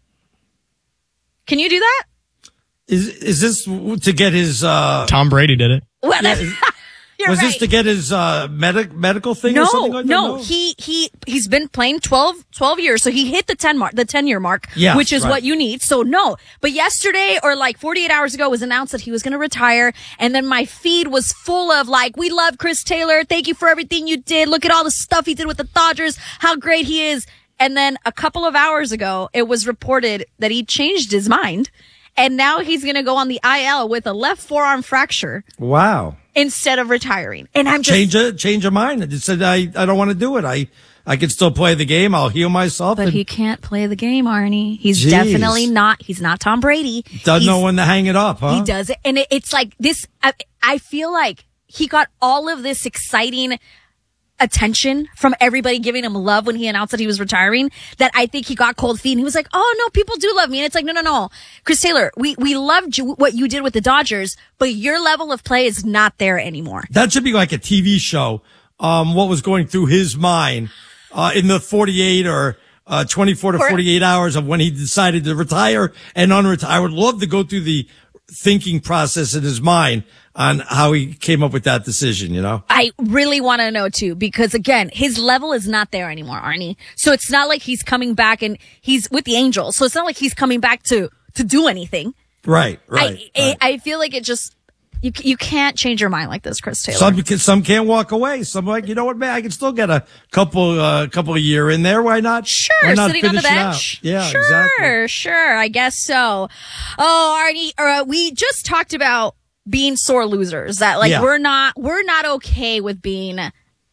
Can you do that? Is is this to get his uh Tom Brady did it. Well, that's, you're was right. this to get his uh medic medical thing no, or something like that? no, he he he's been playing twelve, twelve years, so he hit the ten mark, the ten year mark, Yes, which is right. what you need. So no, but yesterday or like forty-eight hours ago it was announced that he was going to retire, and then my feed was full of like, we love Chris Taylor, thank you for everything you did, look at all the stuff he did with the Dodgers, how great he is. And then a couple of hours ago, it was reported that he changed his mind, and now he's going to go on the I L with a left forearm fracture Wow. instead of retiring. And I'm just Change a change of mind. It said I, I don't want to do it. I I can still play the game. I'll heal myself. But and he can't play the game, Arnie. He's Jeez. definitely not. He's not Tom Brady. doesn't He's- know when to hang it up, huh? He does it. And it, it's like this. I, I feel like he got all of this exciting attention from everybody giving him love when he announced that he was retiring, that I think he got cold feet and he was like, oh no, people do love me. And it's like, no, no, no. Chris Taylor, we, we loved you, what you did with the Dodgers, but your level of play is not there anymore. That should be like a T V show. Um, what was going through his mind, uh, in the forty-eight or, uh, twenty-four to Or- forty-eight hours of when he decided to retire and unretire. I would love to go through the thinking process in his mind on how he came up with that decision, you know? I really want to know too, because again, his level is not there anymore, Arnie. So it's not like he's coming back and he's with the Angels. So it's not like he's coming back to, to do anything. Right, right. I, right. I, I feel like it just, you, you can't change your mind like this, Chris Taylor. Some can, some can't walk away. Some like, you know what, man, I can still get a couple, uh, couple of year in there. Why not? Sure, Why not sitting on the finish it out? bench. Yeah, sure, exactly. sure. I guess so. Oh, Arnie, uh, we just talked about being sore losers. That like Yeah. we're not we're not okay with being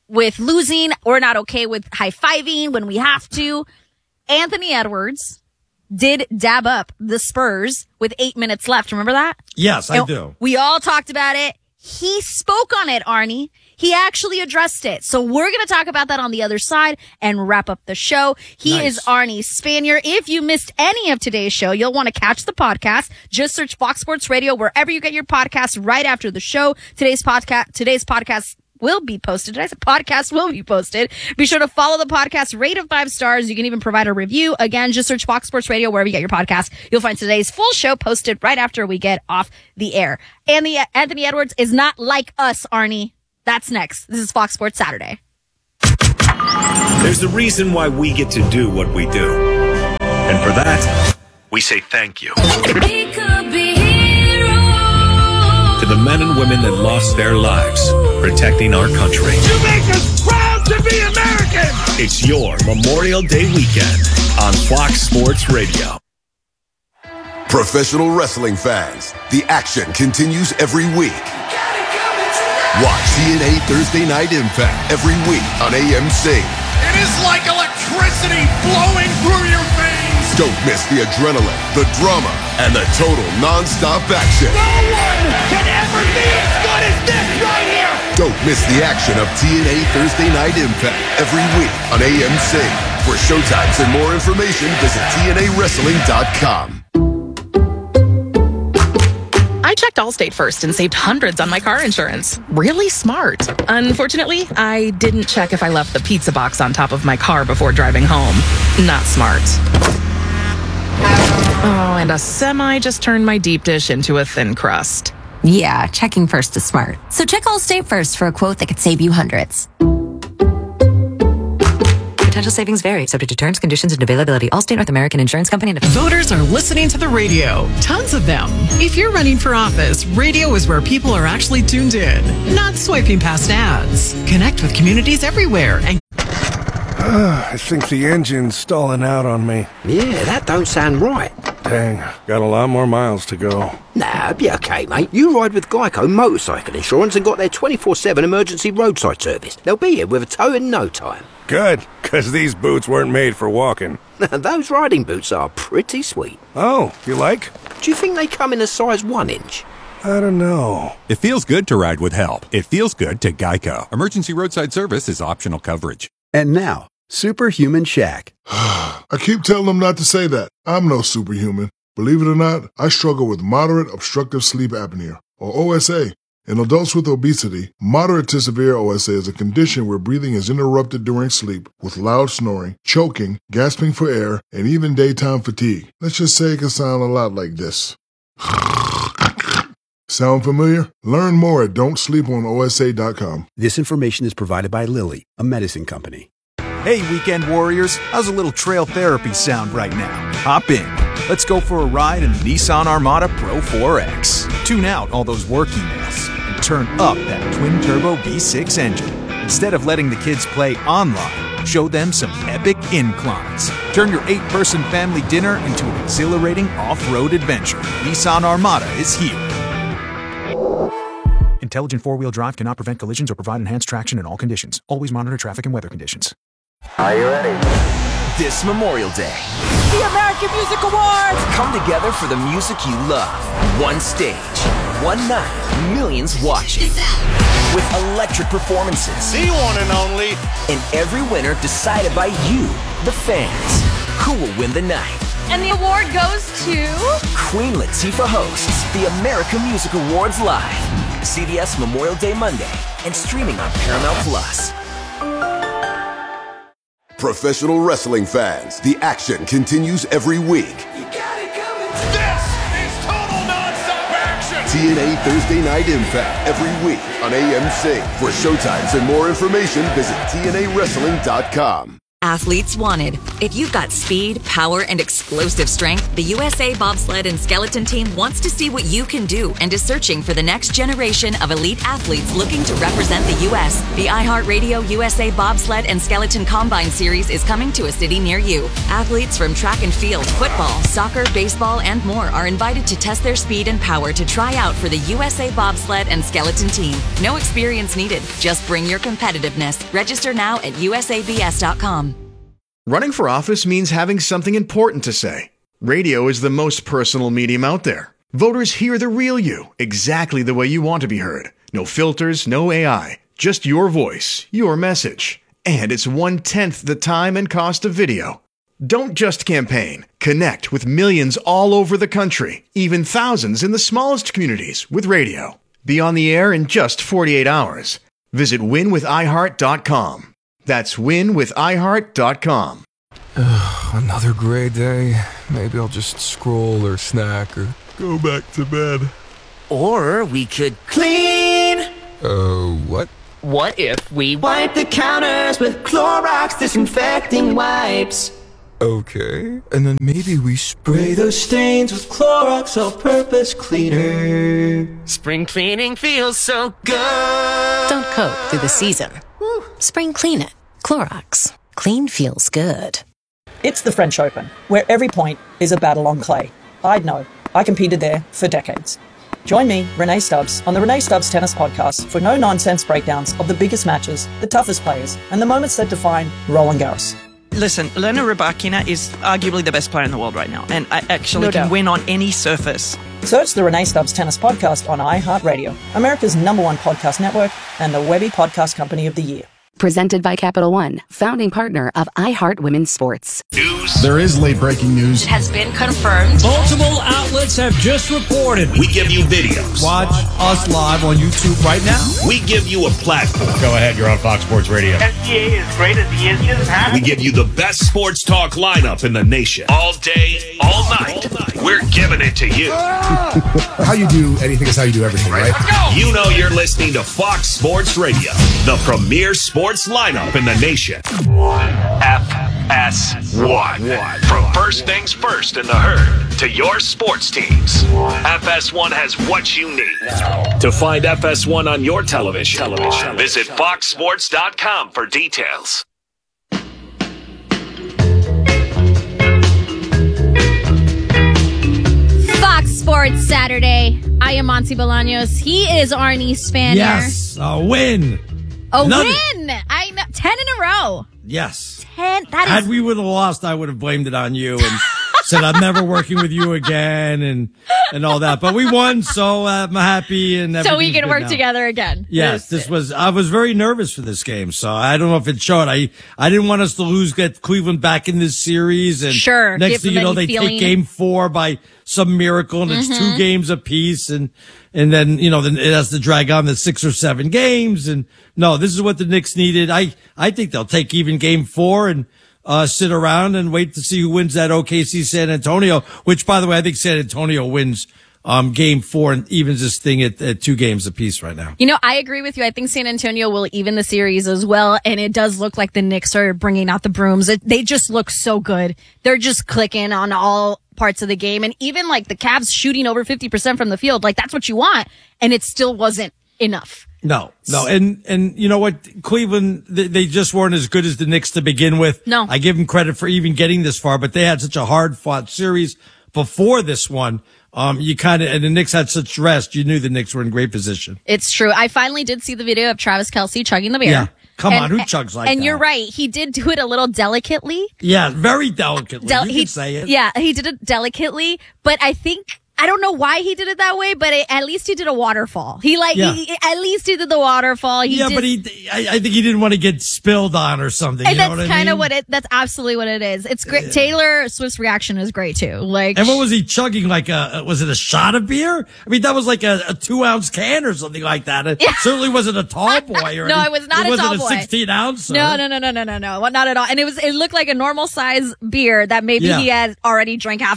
with losing. We're not okay with high-fiving when we have to. Anthony Edwards did dab up the Spurs with eight minutes left. Remember that? Yes, I And do. We all talked about it. He spoke on it, Arnie. He actually addressed it. So we're going to talk about that on the other side and wrap up the show. He Nice. is Arnie Spanier. If you missed any of today's show, you'll want to catch the podcast. Just search Fox Sports Radio wherever you get your podcasts right after the show. Today's podcast, today's podcast will be posted. Did I say podcast will be posted? Be sure to follow the podcast, rate it five stars. You can even provide a review. Again, just search Fox Sports Radio wherever you get your podcast. You'll find today's full show posted right after we get off the air. And the Anthony Edwards is not like us, Arnie. That's next. This is Fox Sports Saturday. There's a reason why we get to do what we do. And for that, we say thank you. We could be heroes. To the men and women that lost their lives protecting our country. You make us proud to be American. It's your Memorial Day weekend on Fox Sports Radio. Professional wrestling fans, the action continues every week. Watch T N A Thursday Night Impact every week on A M C. It is like electricity flowing through your veins. Don't miss the adrenaline, the drama, and the total non-stop action. No one can ever be as good as this right here. Don't miss the action of T N A Thursday Night Impact every week on A M C. For showtimes and more information, visit T N A wrestling dot com. I checked Allstate first and saved hundreds on my car insurance. Really smart. Unfortunately, I didn't check if I left the pizza box on top of my car before driving home. Not smart. Oh, and a semi just turned my deep dish into a thin crust. Yeah, checking first is smart. So check Allstate first for a quote that could save you hundreds. Potential savings vary, subject to terms, conditions, and availability. Allstate North American Insurance Company. And Voters are listening to the radio. Tons of them. If you're running for office, radio is where people are actually tuned in, not swiping past ads. Connect with communities everywhere and I think the engine's stalling out on me. Yeah, that don't sound right. Dang, got a lot more miles to go. Nah, be okay, mate. You ride with Geico Motorcycle Insurance and got their twenty-four seven emergency roadside service. They'll be here with a tow in no time. Good, because these boots weren't made for walking. Those riding boots are pretty sweet. Oh, you like? Do you think they come in a size one inch? I don't know. It feels good to ride with help. It feels good to Geico. Emergency roadside service is optional coverage. And now, Superhuman Shaq. I keep telling them not to say that. I'm no superhuman. Believe it or not, I struggle with moderate obstructive sleep apnea, or O S A. In adults with obesity, moderate to severe O S A is a condition where breathing is interrupted during sleep with loud snoring, choking, gasping for air, and even daytime fatigue. Let's just say it can sound a lot like this. Sound familiar? Learn more at don't sleep on O S A dot com. This information is provided by Lilly, a medicine company. Hey, weekend warriors, how's a little trail therapy sound right now? Hop in. Let's go for a ride in the Nissan Armada Pro four X. Tune out all those work emails and turn up that twin-turbo V six engine. Instead of letting the kids play online, show them some epic inclines. Turn your eight-person family dinner into an exhilarating off-road adventure. Nissan Armada is here. Intelligent four-wheel drive cannot prevent collisions or provide enhanced traction in all conditions. Always monitor traffic and weather conditions. Are you ready? This Memorial Day, The American Music Awards. come together for the music you love. One stage, one night, millions watching. With electric performances. The one and only. And every winner decided by you, the fans. Who will win the night? And the award goes to Queen Latifah hosts the American Music Awards live. C B S Memorial Day Monday and streaming on Paramount Plus. Professional wrestling fans, the action continues every week. This is total non-stop action. T N A Thursday Night Impact every week on A M C. For showtimes and more information, visit T N A wrestling dot com. Athletes Wanted. If you've got speed, power, and explosive strength, the U S A Bobsled and Skeleton Team wants to see what you can do and is searching for the next generation of elite athletes looking to represent the U S. The iHeartRadio U S A Bobsled and Skeleton Combine Series is coming to a city near you. Athletes from track and field, football, soccer, baseball, and more are invited to test their speed and power to try out for the U S A Bobsled and Skeleton Team. No experience needed. Just bring your competitiveness. Register now at U S A B S dot com. Running for office means having something important to say. Radio is the most personal medium out there. Voters hear the real you, exactly the way you want to be heard. No filters, no A I, just your voice, your message. And it's one-tenth the time and cost of video. Don't just campaign. Connect with millions all over the country, even thousands in the smallest communities with radio. Be on the air in just forty-eight hours. Visit win with i heart dot com. That's win with i heart dot com. Another gray day. Maybe I'll just scroll or snack or go back to bed. Or we could clean. Uh, what? What if we wipe the counters with Clorox disinfecting wipes? Okay. And then maybe we spray those stains with Clorox all-purpose cleaner. Spring cleaning feels so good. Don't coat through the season. Woo. Spring clean it. Clorox. Clean feels good. It's the French Open, where every point is a battle on clay. I'd know. I competed there for decades. Join me, Renee Stubbs, on the Renee Stubbs Tennis Podcast for no-nonsense breakdowns of the biggest matches, the toughest players, and the moments that define Roland Garros. Listen, Elena Rybakina is arguably the best player in the world right now, and I actually No can doubt. win on any surface. Search the Renee Stubbs Tennis Podcast on iHeartRadio, America's number one podcast network, and the Webby Podcast Company of the Year. Presented by Capital One, founding partner of iHeart Women's Sports. News. There is late breaking news. It has been confirmed. Multiple outlets have just reported. We give you videos. Watch us live on YouTube right now. We give you a platform. Go ahead, you're on Fox Sports Radio. S G A is great as he is just happy. We give you the best sports talk lineup in the nation. All day, all night. All night. We're giving it to you. How you do anything is how you do everything, right? Let's go. You know you're listening to Fox Sports Radio, the premier sports lineup in the nation. F S one. From first things first in the herd to your sports teams, F S one has what you need. To find F S one on your television, television. visit fox sports dot com for details. Fox Sports Saturday. I am Monty Bolaños. He is Arnie Spanier. Yes, a win. A Another- win. I know. Ten in a row. Yes. Ten. That Had is. we would have lost, I would have blamed it on you and said I'm never working with you again and and all that. But we won, so uh, I'm happy and So we everything's can good work now. together again. Yes, this was. I was very nervous for this game, so I don't know if it showed. I I didn't want us to lose, get Cleveland back in this series, and Sure, next give thing you them know, any they feeling. take Game Four by some miracle, and it's Mhm. two games apiece, and and then you know then it has to drag on the six or seven games, and no, this is what the Knicks needed. I I think they'll take even Game Four and. Uh, sit around and wait to see who wins that O K C San Antonio, which, by the way, I think San Antonio wins um, game four and evens this thing at, at two games apiece right now. You know, I agree with you. I think San Antonio will even the series as well. And it does look like the Knicks are bringing out the brooms. It, they just look so good. They're just clicking on all parts of the game. And even like the Cavs shooting over fifty percent from the field, like that's what you want. And it still wasn't enough. No, no. And, and you know what? Cleveland, they, they just weren't as good as the Knicks to begin with. No. I give them credit for even getting this far, but they had such a hard fought series before this one. Um, you kind of, and the Knicks had such rest. You knew the Knicks were in great position. It's true. I finally did see the video of Travis Kelce chugging the beer. Yeah. Come And- on. Who chugs like And that? you're right. He did do it a little delicately. Yeah. Very delicately. Del- you he, can say it. Yeah, he did it delicately, but I think I don't know why he did it that way, but it, at least he did a waterfall. He like Yeah. he, at least he did the waterfall. He yeah, did, but he, I, I think he didn't want to get spilled on or something. and you know that's what I kind of mean? what it. That's absolutely what it is. It's great. Taylor Swift's reaction is great too. Like, And what was he chugging? Like a, was it a shot of beer? I mean, that was like a, a two ounce can or something like that. It certainly wasn't a tall boy or No, any- it was not it a wasn't tall a boy. sixteen ounce. no, no, no, no, no, no, no, Well, not at all. And it was. It looked like a normal size beer that maybe Yeah. he had already drank half of it.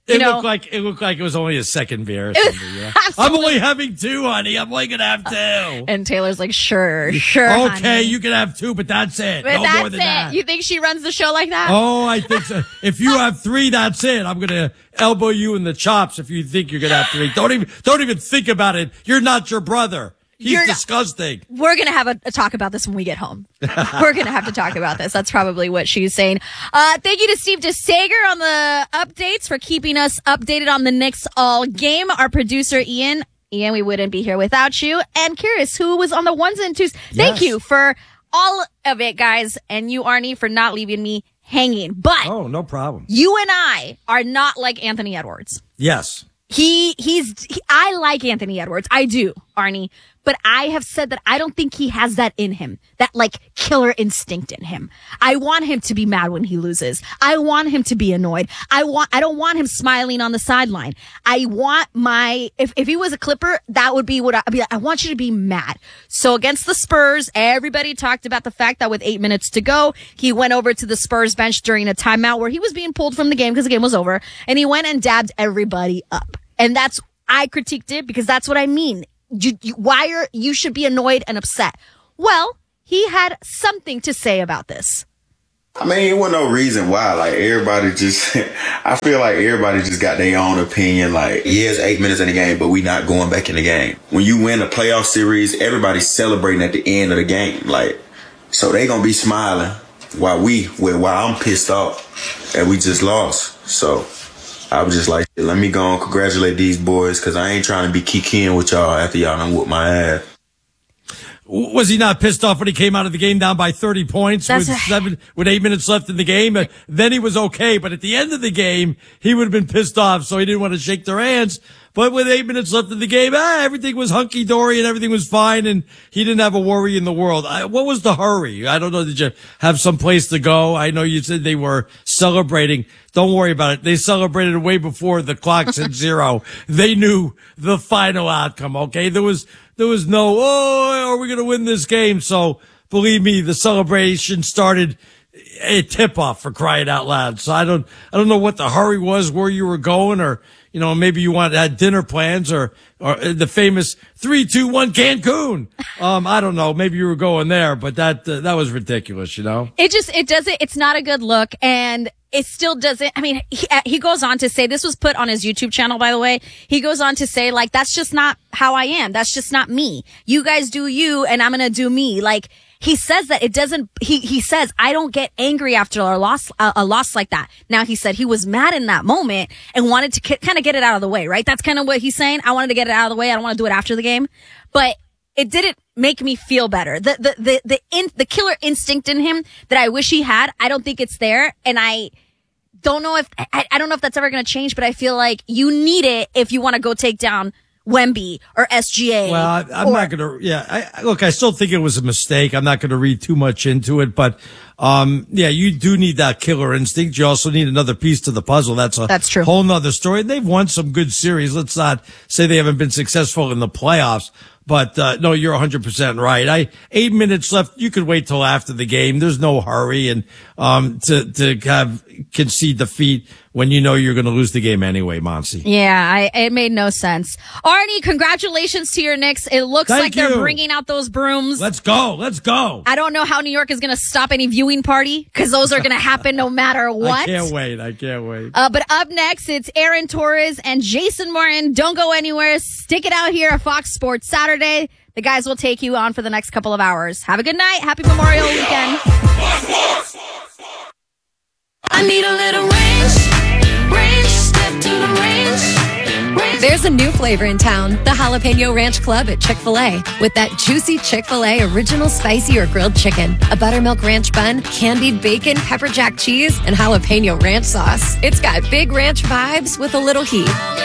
You it know, looked like it looked like it was only a second beer. Or something, you know? I'm only having two, honey. I'm only gonna have two. And Taylor's like, sure, sure. Okay, honey. you can have two, but that's it. But no that's more than it. that. You think she runs the show like that? Oh, I think so. If you have three, that's it. I'm gonna elbow you in the chops if you think you're gonna have three. Don't even don't even think about it. You're not your brother. He's You're disgusting. Not, we're going to have a, a talk about this when we get home. We're going to have to talk about this. That's probably what she's saying. Uh, thank you to Steve DeSager on the updates for keeping us updated on the Knicks all game. Our producer, Ian. Ian, we wouldn't be here without you. And curious who was on the ones and twos. Thank Yes. you for all of it, guys. And you, Arnie, for not leaving me hanging. But Oh, no problem. you and I are not like Anthony Edwards. Yes. He, he's, he, I like Anthony Edwards. I do, Arnie. But I have said that I don't think he has that in him, that like killer instinct in him. I want him to be mad when he loses. I want him to be annoyed. I want, I don't want him smiling on the sideline. I want my, if, if he was a Clipper, that would be what I'd be like. I want you to be mad. So against the Spurs, everybody talked about the fact that with eight minutes to go, he went over to the Spurs bench during a timeout where he was being pulled from the game because the game was over, and he went and dabbed everybody up. And that's, I critiqued it because that's what I mean. You, you, why are you should be annoyed and upset? Well, he had something to say about this. I mean, it wasn't no reason why. Like, everybody just, I feel like everybody just got their own opinion. Like, yeah, it's eight minutes in the game, but we not going back in the game. When you win a playoff series, everybody's celebrating at the end of the game. Like, so they gonna be smiling while we, while I'm pissed off and we just lost. So I was just like, let me go and congratulate these boys, because I ain't trying to be kikiing with y'all after y'all done whoop my ass. Was he not pissed off when he came out of the game down by thirty points That's with a- seven, with eight minutes left in the game? And then he was okay, but at the end of the game, he would have been pissed off, so he didn't want to shake their hands. But with eight minutes left in the game, ah, everything was hunky dory and everything was fine, and he didn't have a worry in the world. I, what was the hurry? I don't know. Did you have some place to go? I know you said they were celebrating. Don't worry about it. They celebrated way before the clock said zero. They knew the final outcome. Okay, there was there was no, oh, are we going to win this game? So believe me, the celebration started a tip off, for crying out loud. So I don't I don't know what the hurry was, where you were going, or you know, maybe you wanted had dinner plans, or or the famous three, two, one Cancun. Um, I don't know. Maybe you were going there, but that uh, that was ridiculous. You know, It just, it doesn't, it's not a good look. And it still doesn't, I mean, he, uh, he goes on to say, this was put on his YouTube channel, by the way. He goes on to say, like, that's just not how I am. That's just not me. You guys do you, and I'm going to do me. Like, he says that it doesn't, he, he says, I don't get angry after a loss, a, a loss like that. Now, he said he was mad in that moment and wanted to k- kind of get it out of the way, right? That's kind of what he's saying. I wanted to get it out of the way. I don't want to do it after the game. But it didn't make me feel better. The, the, the, the, in, the killer instinct in him that I wish he had, I don't think it's there. And I don't know if, I, I don't know if that's ever going to change, but I feel like you need it if you want to go take down Wemby or S G A. Well, I, I'm or, not going to, yeah, I, look, I still think it was a mistake. I'm not going to read too much into it, but, um, yeah, you do need that killer instinct. You also need another piece to the puzzle. That's a That's true. whole nother story. They've won some good series. Let's not say they haven't been successful in the playoffs. But, uh, no, you're one hundred percent right. I, eight minutes left. You could wait till after the game. There's no hurry. And, um, to, to have concede defeat when you know you're going to lose the game anyway, Monsi. Yeah, I, it made no sense. Arnie, congratulations to your Knicks. It looks Thank like they're you. bringing out those brooms. Let's go. Let's go. I don't know how New York is going to stop any viewing party, because those are going to happen no matter what. I can't wait. I can't wait. Uh, but up next, it's Aaron Torres and Jason Martin. Don't go anywhere. Stick it out here at Fox Sports Saturday. The guys will take you on for the next couple of hours. Have a good night. Happy Memorial Weekend. I need a little range, range, step to the range, range. There's a new flavor in town, the Jalapeno Ranch Club at Chick-fil-A. With that juicy Chick-fil-A original spicy or grilled chicken, a buttermilk ranch bun, candied bacon, pepper jack cheese, and jalapeno ranch sauce. It's got big ranch vibes with a little heat.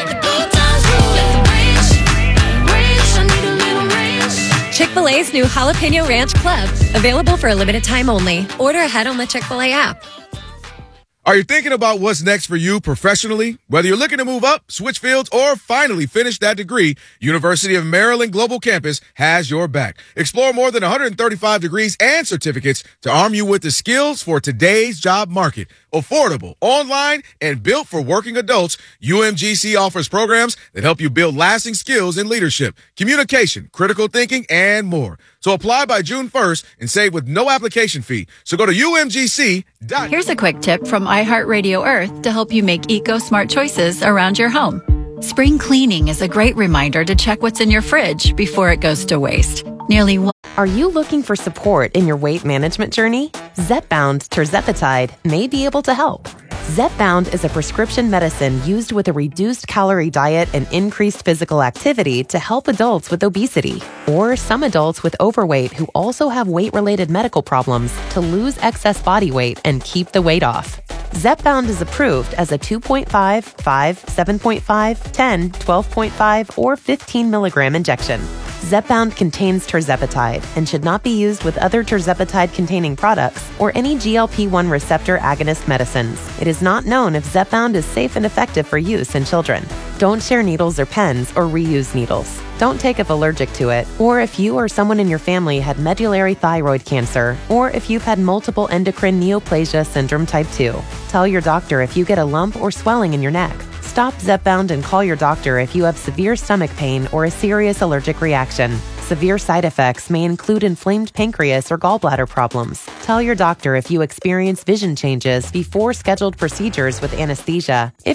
Chick-fil-A's new Jalapeno Ranch Club. Available for a limited time only. Order ahead on the Chick-fil-A app. Are you thinking about what's next for you professionally? Whether you're looking to move up, switch fields, or finally finish that degree, University of Maryland Global Campus has your back. Explore more than one hundred thirty-five degrees and certificates to arm you with the skills for today's job market. affordable, online, and built for working adults, U M G C offers programs that help you build lasting skills in leadership, communication, critical thinking, and more. So apply by June first and save with no application fee. So go to U M G C dot com. Here's a quick tip from iHeartRadio Earth to help you make eco-smart choices around your home. Spring cleaning is a great reminder to check what's in your fridge before it goes to waste. Nearly one. Are you looking for support in your weight management journey? Zepbound Tirzepatide may be able to help. Zepbound is a prescription medicine used with a reduced calorie diet and increased physical activity to help adults with obesity or some adults with overweight who also have weight-related medical problems to lose excess body weight and keep the weight off. Zepbound is approved as a two point five, five, seven point five, ten, twelve point five, or fifteen milligram injection. Zepbound contains tirzepatide and should not be used with other tirzepatide-containing products or any G L P one receptor agonist medicines. It is not known if Zepbound is safe and effective for use in children. Don't share needles or pens or reuse needles. Don't take if allergic to it, or if you or someone in your family had medullary thyroid cancer, or if you've had multiple endocrine neoplasia syndrome type two. Tell your doctor if you get a lump or swelling in your neck. Stop Zepbound and call your doctor if you have severe stomach pain or a serious allergic reaction. Severe side effects may include inflamed pancreas or gallbladder problems. Tell your doctor if you experience vision changes before scheduled procedures with anesthesia. If